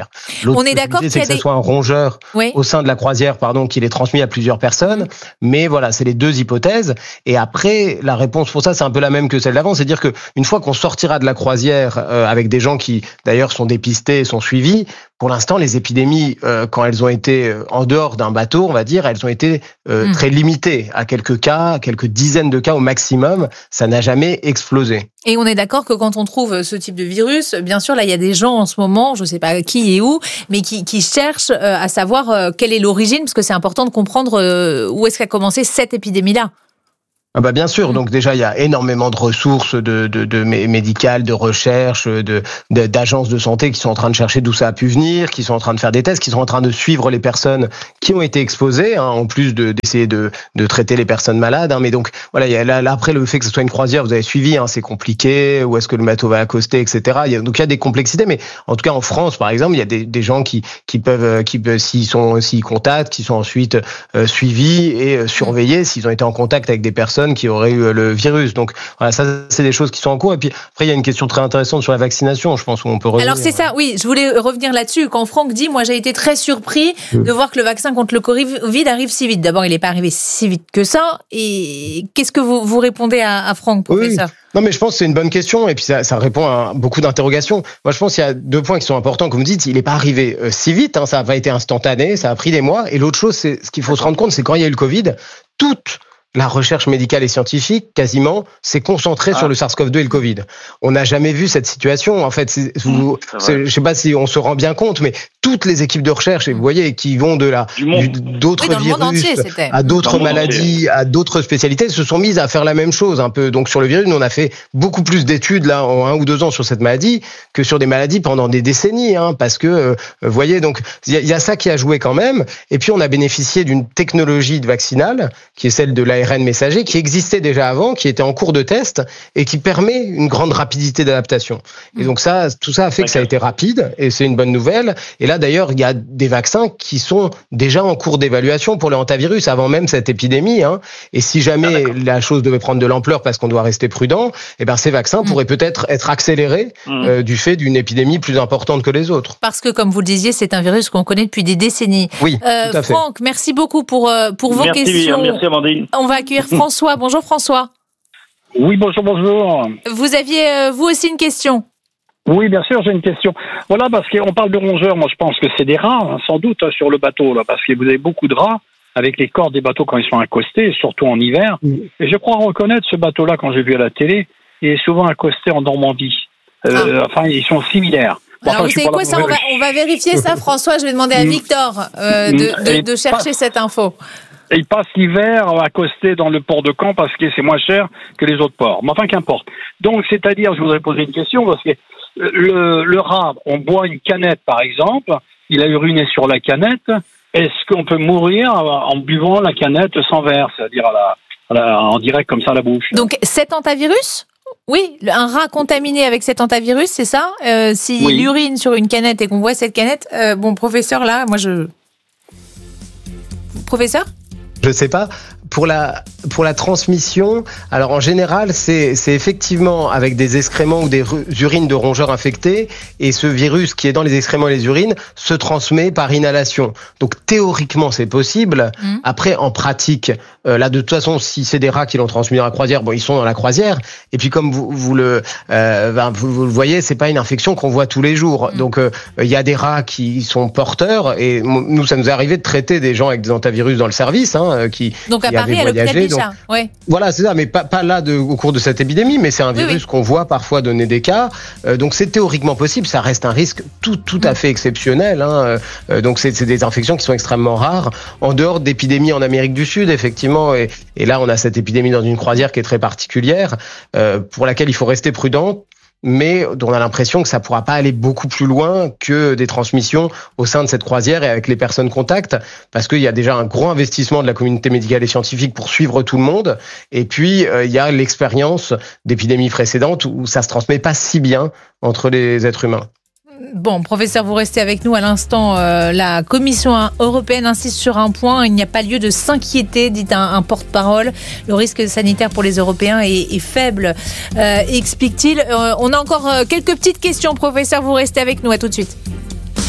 l'autre On est d'accord c'est qu'il y a que des... ce soit un rongeur oui. au sein de la croisière, pardon, qui l'ait transmis à plusieurs personnes. Mais voilà, c'est les deux hypothèses. Et après, la réponse pour ça, c'est un peu la même que celle d'avant. C'est-à-dire que une fois qu'on sortira de la croisière euh, avec des gens qui, d'ailleurs, sont dépistés et sont suivis, pour l'instant, les épidémies, euh, quand elles ont été en dehors d'un bateau, on va dire, elles ont été euh, mmh. très limitées à quelques cas, à quelques dizaines de cas au maximum. Ça n'a jamais explosé. Et on est d'accord que quand on trouve ce type de virus, bien sûr, là, il y a des gens en ce moment, je ne sais pas qui et où, mais qui, qui cherchent euh, à savoir euh, quelle est l'origine, parce que c'est important de comprendre euh, où est-ce qu'a commencé cette épidémie-là. Ah bah bien sûr, donc déjà il y a énormément de ressources de, de, de médicales, de recherche, de, de, d'agences de santé qui sont en train de chercher d'où ça a pu venir, qui sont en train de faire des tests, qui sont en train de suivre les personnes qui ont été exposées, hein, en plus de, d'essayer de, de traiter les personnes malades. Hein, mais donc voilà, il y a là, là après le fait que ce soit une croisière, vous avez suivi, hein, c'est compliqué, où est-ce que le bateau va accoster, et cetera. Il y a, donc il y a des complexités, mais en tout cas en France par exemple, il y a des, des gens qui, qui peuvent, qui peuvent, s'ils sont, s'ils contactent, qui sont ensuite euh, suivis et euh, surveillés s'ils ont été en contact avec des personnes qui auraient eu le virus. Donc voilà, ça c'est des choses qui sont en cours. Et puis après il y a une question très intéressante sur la vaccination, je pense, où on peut revenir. Alors c'est ça, oui, je voulais revenir là-dessus. Quand Franck dit, moi j'ai été très surpris mmh. de voir que le vaccin contre le Covid arrive si vite. D'abord, il n'est pas arrivé si vite que ça. Et qu'est-ce que vous, vous répondez à, à Franck, professeur ? Oui. Non, mais je pense que c'est une bonne question et puis ça, ça répond à beaucoup d'interrogations. Moi, je pense qu'il y a deux points qui sont importants. Comme vous dites, il n'est pas arrivé si vite, hein, ça n'a pas été instantané, ça a pris des mois. Et l'autre chose, c'est ce qu'il faut se rendre compte, c'est quand il y a eu le Covid, toute la recherche médicale et scientifique, quasiment, s'est concentrée ah. sur le SARS-CoV deux et le Covid. On n'a jamais vu cette situation. En fait, c'est, vous, c'est, je sais pas si on se rend bien compte, mais toutes les équipes de recherche, et vous voyez, qui vont de la, du, d'autres oui, virus entier, à d'autres maladies, à d'autres spécialités, se sont mises à faire la même chose un peu. Donc sur le virus, nous, on a fait beaucoup plus d'études là en un ou deux ans sur cette maladie que sur des maladies pendant des décennies, hein, parce que, euh, vous voyez, donc il y, y a ça qui a joué quand même. Et puis on a bénéficié d'une technologie vaccinale qui est celle de l'A R N messager, qui existait déjà avant, qui était en cours de test et qui permet une grande rapidité d'adaptation. Et donc ça, tout ça a fait que ça a été rapide et c'est une bonne nouvelle. Et là d'ailleurs, il y a des vaccins qui sont déjà en cours d'évaluation pour le hantavirus avant même cette épidémie. Hein. Et si jamais ah, la chose devait prendre de l'ampleur parce qu'on doit rester prudent, eh ben ces vaccins mmh. pourraient peut-être être accélérés mmh. euh, du fait d'une épidémie plus importante que les autres. Parce que comme vous le disiez, c'est un virus qu'on connaît depuis des décennies. Oui, euh, tout à fait. Franck, merci beaucoup pour euh, pour vos merci, questions. Merci Amandine. On va accueillir François. Bonjour François. Oui, bonjour, bonjour. Vous aviez euh, vous aussi une question ? Oui, bien sûr, j'ai une question. Voilà, parce qu'on parle de rongeurs, moi je pense que c'est des rats, hein, sans doute, hein, sur le bateau, là, parce que vous avez beaucoup de rats avec les cordes des bateaux quand ils sont accostés, surtout en hiver. Mm. Et je crois reconnaître ce bateau-là, quand j'ai vu à la télé, il est souvent accosté en Normandie. Euh, ah. Enfin, ils sont similaires. Bon, alors, enfin, vous savez quoi, ça, on va, on va vérifier ça, François. Je vais demander à Victor euh, de, de, de chercher cette info. Et ils passent l'hiver accostés dans le port de Caen parce que c'est moins cher que les autres ports. Mais enfin, qu'importe. Donc, c'est-à-dire, je voudrais poser une question parce que le, le rat, on boit une canette, par exemple, il a uriné sur la canette. Est-ce qu'on peut mourir en buvant la canette sans verre, c'est-à-dire à la, à la, en direct comme ça à la bouche? Donc, cet hantavirus? Oui, un rat contaminé avec cet hantavirus, c'est ça? euh, S'il oui. urine sur une canette et qu'on voit cette canette, euh, bon, professeur, là, moi je... Professeur? Je sais pas. Pour la, pour la transmission, alors en général, c'est, c'est effectivement avec des excréments ou des urines de rongeurs infectés, et ce virus qui est dans les excréments et les urines se transmet par inhalation. Donc théoriquement, c'est possible. Mmh. Après, en pratique, euh, là de toute façon, si c'est des rats qui l'ont transmis dans la croisière, bon, ils sont dans la croisière. Et puis comme vous, vous le, euh, ben, vous, vous le voyez, c'est pas une infection qu'on voit tous les jours. Mmh. Donc il euh, y a des rats qui sont porteurs, et nous, ça nous est arrivé de traiter des gens avec des hantavirus dans le service, hein, qui donc à Paris, à l'hôpital Bichat, ouais. Voilà, c'est ça, mais pas, pas là de, au cours de cette épidémie, mais c'est un virus oui, oui. qu'on voit parfois donner des cas. Euh, donc c'est théoriquement possible, ça reste un risque tout, tout à fait exceptionnel. Hein. Euh, donc c'est, c'est des infections qui sont extrêmement rares, en dehors d'épidémies en Amérique du Sud, effectivement. Et, et là, on a cette épidémie dans une croisière qui est très particulière, euh, pour laquelle il faut rester prudent, mais on a l'impression que ça pourra pas aller beaucoup plus loin que des transmissions au sein de cette croisière et avec les personnes contacts, parce qu'il y a déjà un gros investissement de la communauté médicale et scientifique pour suivre tout le monde, et puis euh, il y a l'expérience d'épidémies précédentes où ça se transmet pas si bien entre les êtres humains. Bon, professeur, vous restez avec nous à l'instant. Euh, la Commission européenne insiste sur un point. Il n'y a pas lieu de s'inquiéter, dit un, un porte-parole. Le risque sanitaire pour les Européens est, est faible, euh, explique-t-il. Euh, on a encore quelques petites questions, professeur. Vous restez avec nous. À tout de suite.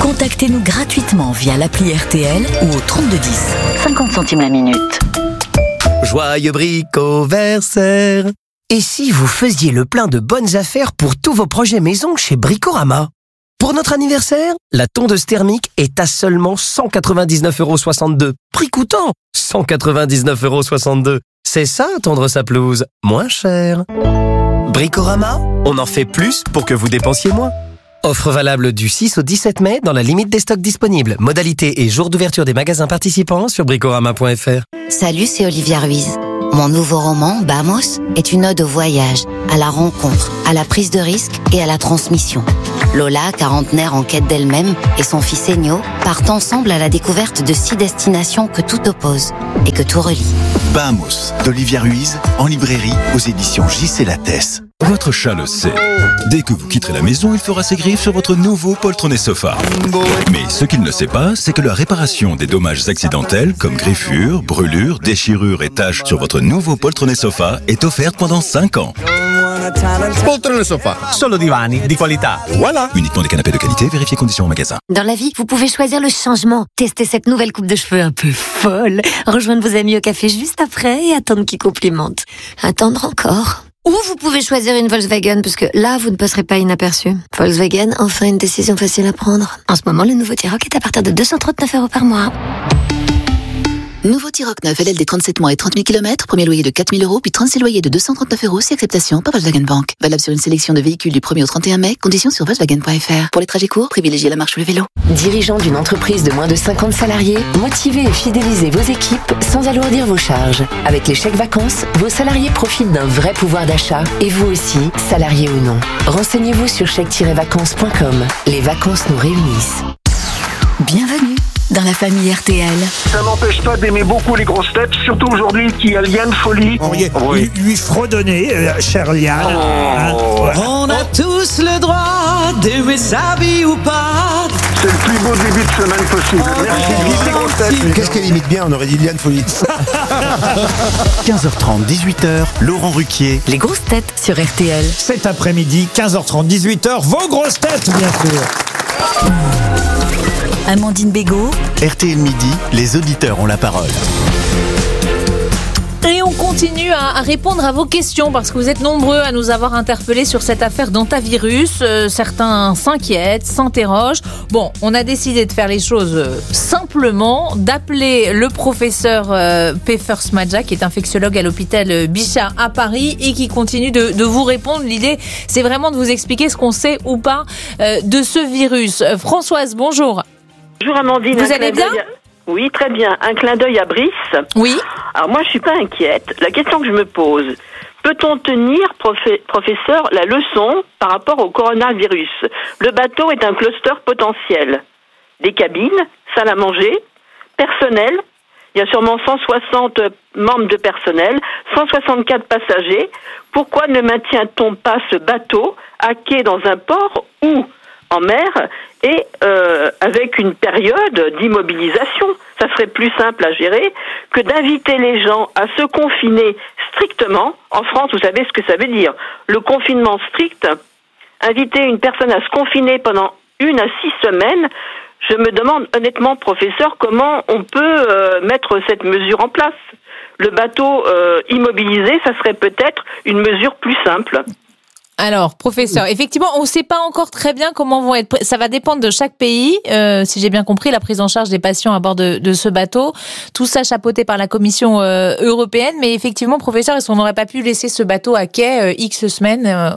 Contactez-nous gratuitement via l'appli R T L ou au trente-deux dix. cinquante centimes la minute. Joyeux bricoversaire. Et si vous faisiez le plein de bonnes affaires pour tous vos projets maison chez Bricorama? Pour notre anniversaire, la tondeuse thermique est à seulement cent quatre-vingt-dix-neuf euros soixante-deux. Prix coûtant cent quatre-vingt-dix-neuf euros soixante-deux. C'est ça, tondre sa pelouse, moins cher. Bricorama, on en fait plus pour que vous dépensiez moins. Offre valable du six au dix-sept mai dans la limite des stocks disponibles. Modalité et jour d'ouverture des magasins participants sur bricorama point f r. Salut, c'est Olivia Ruiz. Mon nouveau roman, Bamos, est une ode au voyage, à la rencontre, à la prise de risque et à la transmission. Lola, quarantenaire en quête d'elle-même, et son fils Ennio partent ensemble à la découverte de six destinations que tout oppose et que tout relie. Bamos, d'Olivia Ruiz, en librairie aux éditions J C Lattès. Votre chat le sait. Dès que vous quitterez la maison, il fera ses griffes sur votre nouveau poltronné sofa. Mais ce qu'il ne sait pas, c'est que la réparation des dommages accidentels, comme griffures, brûlures, déchirures et taches sur votre nouveau poltronné sofa, est offerte pendant cinq ans. Poltrone sofa, solo divani di qualità. Voilà. Uniquement des canapés de qualité, vérifiez conditions au magasin. Dans la vie, vous pouvez choisir le changement. Tester cette nouvelle coupe de cheveux un peu folle. Rejoindre vos amis au café juste après et attendre qu'ils complimentent. Attendre encore. Ou vous pouvez choisir une Volkswagen, parce que là, vous ne passerez pas inaperçu. Volkswagen, enfin une décision facile à prendre. En ce moment, le nouveau T-Roc est à partir de deux cent trente-neuf euros par mois. Nouveau T-Roc neuf, L L D trente-sept mois et trente mille kilomètres, premier loyer de quatre mille euros, puis trente-six loyers de deux cent trente-neuf euros, si acceptation par Volkswagen Bank. Valable sur une sélection de véhicules du premier au trente et un mai, conditions sur Volkswagen point f r. Pour les trajets courts, privilégiez la marche ou le vélo. Dirigeant d'une entreprise de moins de cinquante salariés, motivez et fidélisez vos équipes sans alourdir vos charges. Avec les chèques vacances, vos salariés profitent d'un vrai pouvoir d'achat, et vous aussi, salariés ou non. Renseignez-vous sur chèque tiret vacances point com. Les vacances nous réunissent. Bienvenue dans la famille R T L. Ça n'empêche pas d'aimer beaucoup les grosses têtes, surtout aujourd'hui qu'il y a Liane Folie. On pourriez oui. lui, lui fredonner, euh, cher Liane. Oh. Hein, ouais. On a tous le droit d'aimer sa vie ou pas. C'est le plus beau début de semaine possible. Oh, merci, vive les grosses têtes. Qu'est-ce qu'elle imite bien, on aurait dit Liane Folie. quinze heures trente, dix-huit heures, Laurent Ruquier. Les grosses têtes sur R T L. Cet après-midi, quinze heures trente, dix-huit heures, vos grosses têtes, bien sûr. Amandine Bégaud. R T L Midi, les auditeurs ont la parole. Et on continue à, à répondre à vos questions parce que vous êtes nombreux à nous avoir interpellés sur cette affaire d'antivirus. Euh, certains s'inquiètent, s'interrogent. Bon, on a décidé de faire les choses euh, simplement, d'appeler le professeur euh, Peffers Madja, qui est infectiologue à l'hôpital Bichat à Paris et qui continue de, de vous répondre. L'idée, c'est vraiment de vous expliquer ce qu'on sait ou pas euh, de ce virus. Euh, Françoise, bonjour. Bonjour Amandine. Vous allez bien ? Oui, très bien. Un clin d'œil à Brice. Oui. Alors moi, je suis pas inquiète. La question que je me pose, peut-on tenir, profe- professeur, la leçon par rapport au coronavirus ? Le bateau est un cluster potentiel. Des cabines, salle à manger, personnel. Il y a sûrement cent soixante membres de personnel, cent soixante-quatre passagers. Pourquoi ne maintient-on pas ce bateau à quai dans un port ou en mer et euh, avec une période d'immobilisation? Ça serait plus simple à gérer que d'inviter les gens à se confiner strictement. En France, vous savez ce que ça veut dire. Le confinement strict, inviter une personne à se confiner pendant une à six semaines, je me demande honnêtement, professeur, comment on peut euh, mettre cette mesure en place. Le bateau euh, immobilisé, ça serait peut-être une mesure plus simple. Alors, professeur, effectivement, on ne sait pas encore très bien comment vont être... Ça va dépendre de chaque pays, euh, si j'ai bien compris, la prise en charge des patients à bord de, de ce bateau. Tout ça chapeauté par la Commission euh, européenne. Mais effectivement, professeur, est-ce qu'on n'aurait pas pu laisser ce bateau à quai euh, X semaines euh...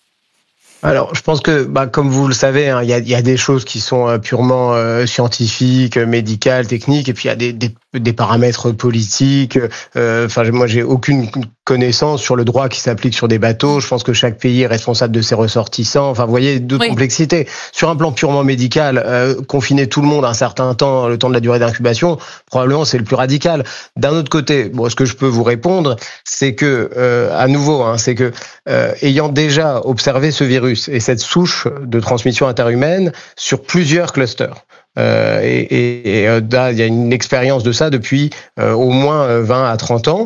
Alors, je pense que, bah, comme vous le savez, il hein, y, a, y a des choses qui sont euh, purement euh, scientifiques, médicales, techniques, et puis il y a des, des, des paramètres politiques. Enfin, euh, moi, j'ai aucune connaissance sur le droit qui s'applique sur des bateaux. Je pense que chaque pays est responsable de ses ressortissants. Enfin, vous voyez, d'autres oui. complexités. Sur un plan purement médical, euh, confiner tout le monde un certain temps, le temps de la durée d'incubation, probablement c'est le plus radical. D'un autre côté, bon, ce que je peux vous répondre, c'est que, euh, à nouveau, hein, c'est que, euh, ayant déjà observé ce virus et cette souche de transmission interhumaine sur plusieurs clusters, Euh, et, et, et là, il y a une expérience de ça depuis euh, au moins vingt à trente ans. Mmh.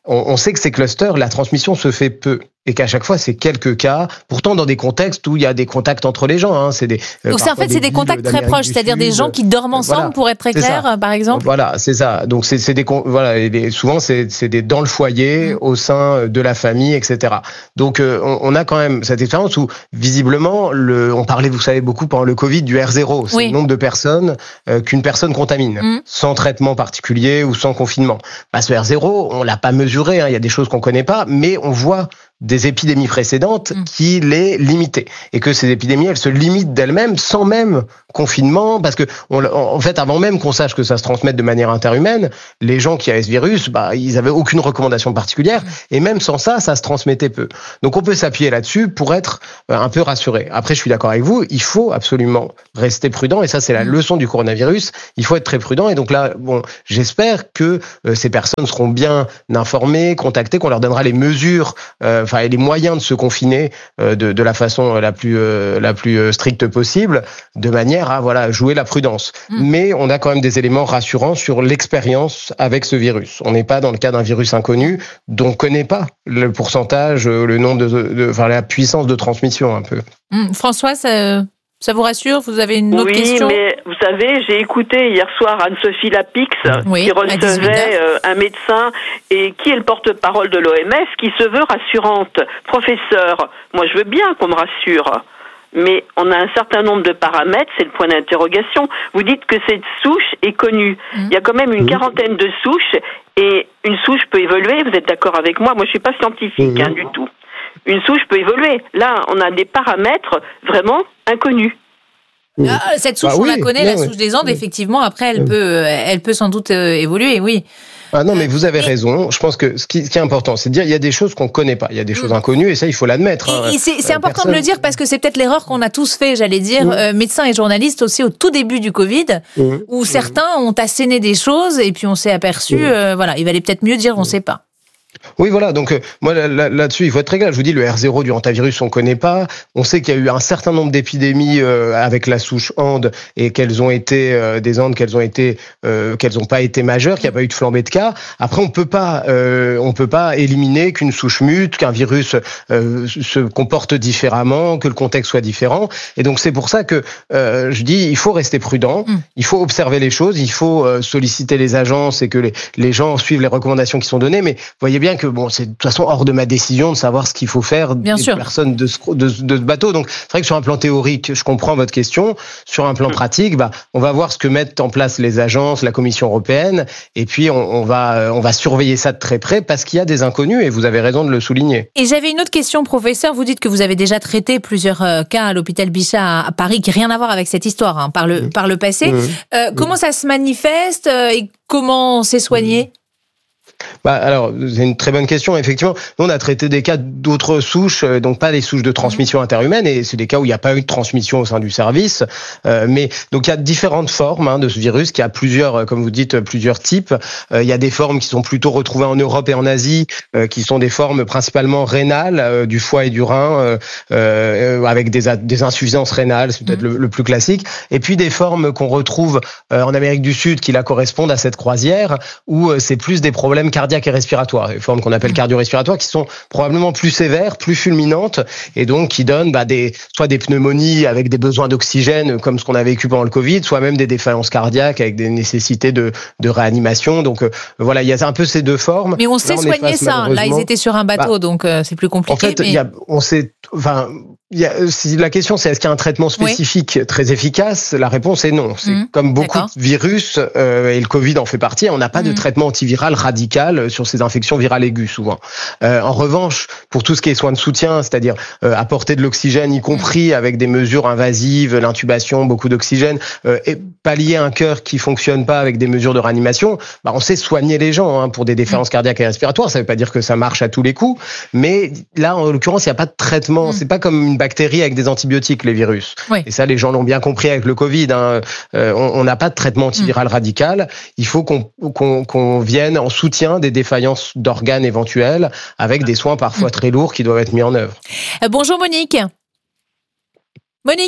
on, on sait que ces clusters, la transmission se fait peu. Et qu'à chaque fois, c'est quelques cas, pourtant dans des contextes où il y a des contacts entre les gens. Hein. C'est des, Donc c'est en fait, c'est des contacts très proches, c'est-à-dire des gens qui dorment ensemble, voilà, pour être très clair, ça. Par exemple. Voilà, c'est ça. Donc c'est, c'est des, voilà, et des, souvent c'est, c'est des dans le foyer, mmh. au sein de la famille, et cetera. Donc euh, on, on a quand même cette expérience où visiblement, le, on parlait, vous savez, beaucoup pendant le Covid du R zéro, c'est oui. le nombre de personnes euh, qu'une personne contamine, mmh. sans traitement particulier ou sans confinement. Bah, ce R zéro, on l'a pas mesuré. Hein. Il y a des choses qu'on connaît pas, mais on voit des épidémies précédentes mmh. qui les limitaient. Et que ces épidémies, elles se limitent d'elles-mêmes sans même confinement, parce que, on, en fait, avant même qu'on sache que ça se transmette de manière interhumaine, les gens qui avaient ce virus, bah, ils avaient aucune recommandation particulière, mmh. et même sans ça, ça se transmettait peu. Donc on peut s'appuyer là-dessus pour être un peu rassuré. Après, je suis d'accord avec vous, il faut absolument rester prudent, et ça, c'est la mmh. leçon du coronavirus. Il faut être très prudent, et donc là, bon, j'espère que euh, ces personnes seront bien informées, contactées, qu'on leur donnera les mesures, euh, enfin, et les moyens de se confiner euh, de, de la façon la plus euh, la plus stricte possible, de manière à voilà jouer la prudence. Mmh. Mais on a quand même des éléments rassurants sur l'expérience avec ce virus. On n'est pas dans le cas d'un virus inconnu dont on ne connaît pas le pourcentage, le nombre de, de, enfin la puissance de transmission un peu. Mmh. François, ça, ça vous rassure? Vous avez une autre oui, question? Oui, mais vous savez, j'ai écouté hier soir Anne-Sophie Lapix, oui, qui recevait euh, un médecin et qui est le porte-parole de l'O M S, qui se veut rassurante. Professeur, moi je veux bien qu'on me rassure, mais on a un certain nombre de paramètres, c'est le point d'interrogation. Vous dites que cette souche est connue. Mmh. Il y a quand même une mmh. quarantaine de souches, et une souche peut évoluer, vous êtes d'accord avec moi? Moi je suis pas scientifique, mmh. hein, du tout. Une souche peut évoluer. Là, on a des paramètres vraiment inconnus. Mmh. Ah, cette souche, bah, on oui, la connaît, non, la souche oui. des Andes, effectivement, après, elle, mmh. peut, elle peut sans doute euh, évoluer, oui. Ah non, mais vous avez raison. Je pense que ce qui, ce qui est important, c'est de dire il y a des choses qu'on connaît pas, il y a des choses inconnues, et ça, il faut l'admettre. Hein. Et c'est, c'est euh, important personne... de le dire, parce que c'est peut-être l'erreur qu'on a tous fait, j'allais dire, mmh. euh, médecins et journalistes aussi au tout début du Covid, mmh. où mmh. certains ont asséné des choses, et puis on s'est aperçu, mmh. euh, voilà, il valait peut-être mieux dire on sait pas. Oui, voilà. Donc, euh, moi, là, là, là-dessus, il faut être très clair. Je vous dis, le R zéro du hantavirus, on ne connaît pas. On sait qu'il y a eu un certain nombre d'épidémies euh, avec la souche Ande, et qu'elles ont été euh, des Andes, qu'elles ont été, euh, qu'elles n'ont pas été majeures, qu'il n'y a pas eu de flambée de cas. Après, on peut pas, euh, on peut pas éliminer qu'une souche mute, qu'un virus euh, se comporte différemment, que le contexte soit différent. Et donc, c'est pour ça que euh, je dis, il faut rester prudent. Mm. Il faut observer les choses. Il faut euh, solliciter les agences et que les, les gens suivent les recommandations qui sont données. Mais voyez bien que bon, c'est de toute façon hors de ma décision de savoir ce qu'il faut faire bien des sûr. personnes de ce, de, de ce bateau. Donc, c'est vrai que sur un plan théorique, je comprends votre question. Sur un plan mmh. pratique, bah, on va voir ce que mettent en place les agences, la Commission européenne, et puis on, on va, on va surveiller ça de très près parce qu'il y a des inconnus, et vous avez raison de le souligner. Et j'avais une autre question, professeur. Vous dites que vous avez déjà traité plusieurs cas à l'hôpital Bichat à Paris, qui n'a rien à voir avec cette histoire, hein, par le, mmh. par le passé. Mmh. Euh, comment mmh. ça se manifeste et comment c'est soigné? mmh. Bah, alors, c'est une très bonne question. Effectivement, nous, on a traité des cas d'autres souches, donc pas des souches de transmission interhumaine, et c'est des cas où il n'y a pas eu de transmission au sein du service. Euh, mais donc, il y a différentes formes hein, de ce virus, qui a plusieurs, comme vous dites, plusieurs types. Euh, il y a des formes qui sont plutôt retrouvées en Europe et en Asie, euh, qui sont des formes principalement rénales, euh, du foie et du rein, euh, euh, avec des, des insuffisances rénales, c'est peut-être mmh. le, le plus classique. Et puis des formes qu'on retrouve euh, en Amérique du Sud, qui là correspondent à cette croisière, où euh, c'est plus des problèmes cardiaques et respiratoires, des formes qu'on appelle cardio-respiratoires, qui sont probablement plus sévères, plus fulminantes, et donc qui donnent bah, des, soit des pneumonies avec des besoins d'oxygène, comme ce qu'on a vécu pendant le Covid, soit même des défaillances cardiaques avec des nécessités de, de réanimation. Donc euh, voilà, il y a un peu ces deux formes. Mais on sait là, on soigner face, ça. Là, ils étaient sur un bateau, bah, donc euh, c'est plus compliqué. En fait, mais... y a, on sait, enfin. Il y a, si la question c'est est-ce qu'il y a un traitement spécifique oui. très efficace? La réponse est non. C'est mmh, comme beaucoup d'accord. de virus, euh, et le Covid en fait partie, on n'a pas mmh. de traitement antiviral radical sur ces infections virales aiguës souvent. Euh, en revanche, pour tout ce qui est soins de soutien, c'est-à-dire euh, apporter de l'oxygène, y compris mmh. avec des mesures invasives, l'intubation, beaucoup d'oxygène, euh, et pallier un cœur qui fonctionne pas avec des mesures de réanimation, bah, on sait soigner les gens hein, pour des défaillances mmh. cardiaques et respiratoires. Ça veut pas dire que ça marche à tous les coups, mais là en l'occurrence il n'y a pas de traitement. Mmh. C'est pas comme une bactéries avec des antibiotiques, les virus. Oui. Et ça, les gens l'ont bien compris avec le Covid. Hein. Euh, on n'a pas de traitement antiviral mmh. radical. Il faut qu'on, qu'on, qu'on vienne en soutien des défaillances d'organes éventuelles, avec des soins parfois mmh. très lourds qui doivent être mis en œuvre. Euh, bonjour Monique. Monique.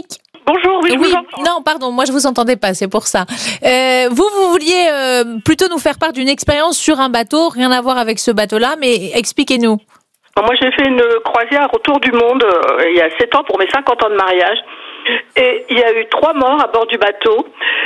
Bonjour, oui, je oui, vous entends. Non, pardon, moi je vous entendais pas, c'est pour ça. Euh, vous, vous vouliez euh, plutôt nous faire part d'une expérience sur un bateau, rien à voir avec ce bateau-là, mais expliquez-nous. Moi, j'ai fait une croisière autour du monde euh, il y a sept ans pour mes cinquante ans de mariage. Et il y a eu trois morts à bord du bateau.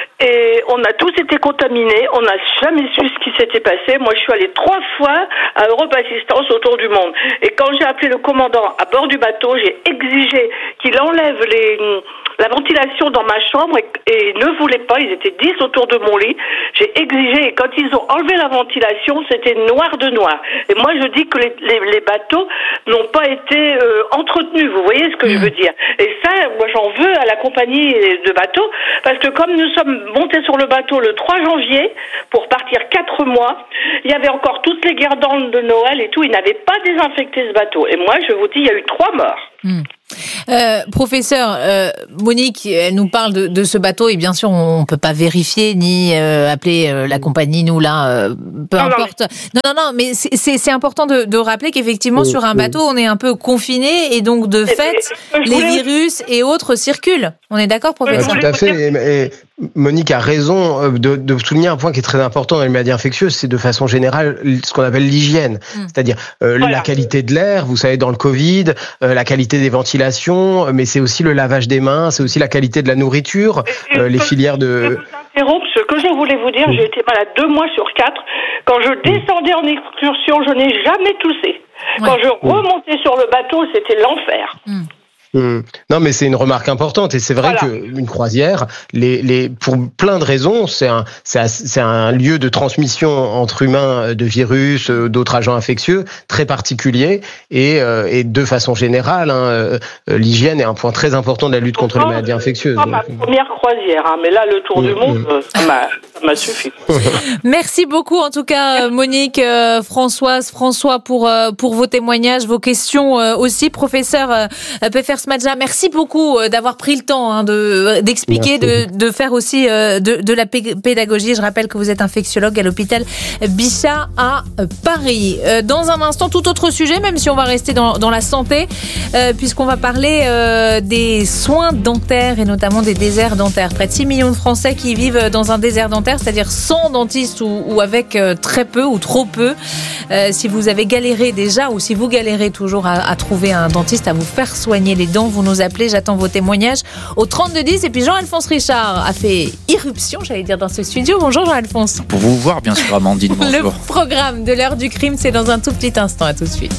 Et on a tous été contaminés. On n'a jamais su ce qui s'était passé. Moi, je suis allée trois fois à Europe Assistance autour du monde. Et quand j'ai appelé le commandant à bord du bateau, j'ai exigé qu'il enlève les, la ventilation dans ma chambre et, et ne voulait pas. Ils étaient dix autour de mon lit. J'ai exigé et quand ils ont enlevé la ventilation, c'était noir de noir. Et moi, je dis que les, les, les bateaux n'ont pas été euh, entretenus. Vous voyez ce que mmh. je veux dire? Et ça, moi, j'en veux à la compagnie de bateaux parce que comme nous sommes montés sur le bateau le trois janvier pour partir quatre mois, il y avait encore toutes les guirlandes de Noël et tout. Ils n'avaient pas désinfecté ce bateau. Et moi, je vous dis, il y a eu trois morts. Mmh. Euh, professeur, euh, Monique, elle nous parle de, de ce bateau et bien sûr on ne peut pas vérifier ni euh, appeler euh, la compagnie, nous là, euh, peu non, importe. Non, mais, non, non, non, mais c'est, c'est, c'est important de, de rappeler qu'effectivement oui, sur un bateau on est un peu confiné et donc de fait les voulais... virus et autres circulent. On est d'accord, professeur? Oui, tout à fait. Et, et Monique a raison de, de souligner un point qui est très important dans les maladies infectieuses, c'est de façon générale ce qu'on appelle l'hygiène, mmh. c'est-à-dire euh, voilà. la qualité de l'air. Vous savez, dans le Covid, euh, la qualité des ventilations, mais c'est aussi le lavage des mains, c'est aussi la qualité de la nourriture, euh, les filières de... Ce que je voulais vous dire, j'ai été malade deux mois sur quatre. Quand je descendais en excursion, je n'ai jamais toussé. Ouais. Quand je remontais sur le bateau, c'était l'enfer. Mmh. Mmh. Non, mais c'est une remarque importante et c'est vrai voilà. qu'une croisière, les, les, pour plein de raisons, c'est un, c'est, un, c'est un lieu de transmission entre humains de virus, d'autres agents infectieux très particulier et, euh, et de façon générale, hein, l'hygiène est un point très important de la lutte contre les maladies infectieuses. C'est pas ma première croisière, hein, mais là, le tour mmh. du monde, mmh. ça, m'a, ça m'a suffi. Merci beaucoup, en tout cas, Monique, euh, Françoise, François, pour, euh, pour vos témoignages, vos questions euh, aussi. Professeur euh, Pfeffer Smadja, merci beaucoup d'avoir pris le temps hein, de, d'expliquer, de, de faire aussi euh, de, de la pédagogie. Je rappelle que vous êtes infectiologue à l'hôpital Bichat à Paris. Euh, dans un instant, tout autre sujet, même si on va rester dans, dans la santé, euh, puisqu'on va parler euh, des soins dentaires et notamment des déserts dentaires. Près de six millions de Français qui vivent dans un désert dentaire, c'est-à-dire sans dentiste ou, ou avec euh, très peu ou trop peu. Euh, si vous avez galéré déjà ou si vous galérez toujours à, à trouver un dentiste, à vous faire soigner les dents, vous nous appelez, j'attends vos témoignages au trente-deux dix. Et puis Jean-Alphonse Richard a fait irruption, j'allais dire, dans ce studio. Bonjour Jean-Alphonse. Pour vous voir, bien sûr, Amandine, bonjour. Le programme de l'heure du crime, c'est dans un tout petit instant. À tout de suite.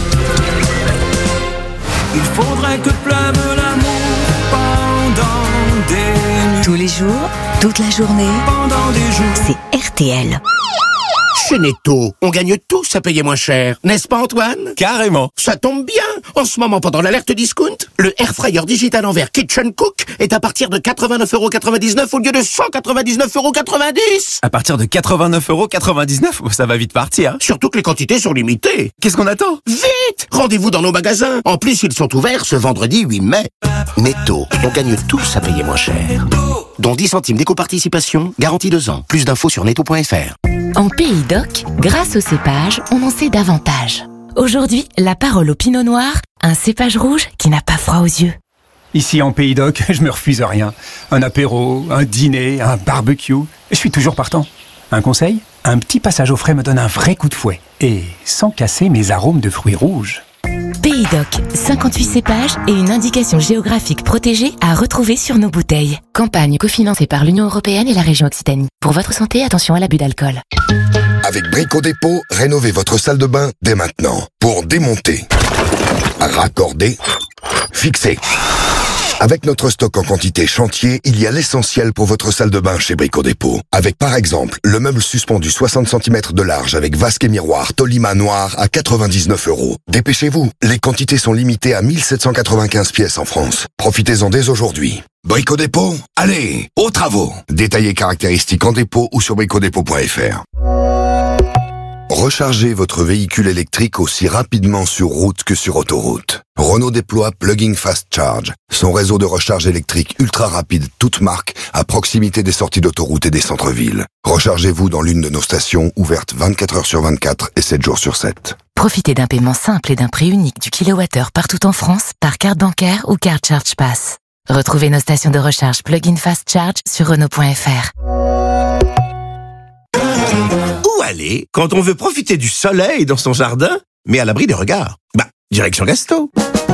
Il faudrait que pleuve l'amour pendant des nuits. Tous les jours, toute la journée, pendant des jours. C'est R T L. Chez Netto, on gagne tous à payer moins cher. N'est-ce pas, Antoine? Carrément. Ça tombe bien. En ce moment, pendant l'alerte discount, le Air Fryer digital en verre Kitchen Cook est à partir de quatre-vingt-neuf euros quatre-vingt-dix-neuf au lieu de cent quatre-vingt-dix-neuf euros quatre-vingt-dix. À partir de quatre-vingt-neuf euros quatre-vingt-dix-neuf, ça va vite partir. Surtout que les quantités sont limitées. Qu'est-ce qu'on attend? Vite! Rendez-vous dans nos magasins. En plus, ils sont ouverts ce vendredi huit mai. Netto, on gagne tous à payer moins cher. Dont dix centimes d'éco-participation, garantie deux ans. Plus d'infos sur netto point f r. En Pays d'Oc, grâce au cépage, on en sait davantage. Aujourd'hui, la parole au Pinot Noir, un cépage rouge qui n'a pas froid aux yeux. Ici en Pays d'Oc, je me refuse rien. Un apéro, un dîner, un barbecue, je suis toujours partant. Un conseil? Un petit passage au frais me donne un vrai coup de fouet. Et sans casser mes arômes de fruits rouges. Pays d'Oc, cinquante-huit cépages et une indication géographique protégée à retrouver sur nos bouteilles. Campagne cofinancée par l'Union européenne et la région Occitanie. Pour votre santé, attention à l'abus d'alcool. Avec Brico Dépôt, rénovez votre salle de bain dès maintenant. Pour démonter, raccorder, fixer. Avec notre stock en quantité chantier, il y a l'essentiel pour votre salle de bain chez Brico Dépôt. Avec par exemple, le meuble suspendu soixante centimètres de large avec vasque et miroir Tolima noir à quatre-vingt-dix-neuf euros. Dépêchez-vous, les quantités sont limitées à mille sept cent quatre-vingt-quinze pièces en France. Profitez-en dès aujourd'hui. Brico Dépôt, allez, aux travaux. Détaillez caractéristiques en dépôt ou sur brico dépôt point f r. Rechargez votre véhicule électrique aussi rapidement sur route que sur autoroute. Renault déploie Plug-in Fast Charge, son réseau de recharge électrique ultra rapide toute marque à proximité des sorties d'autoroute et des centres-villes. Rechargez-vous dans l'une de nos stations ouvertes vingt-quatre heures sur vingt-quatre et sept jours sur sept. Profitez d'un paiement simple et d'un prix unique du kilowattheure partout en France par carte bancaire ou carte Charge Pass. Retrouvez nos stations de recharge plug-in fast charge sur Renault point F R. Où aller quand on veut profiter du soleil dans son jardin, mais à l'abri des regards? Bah, direction Gasto.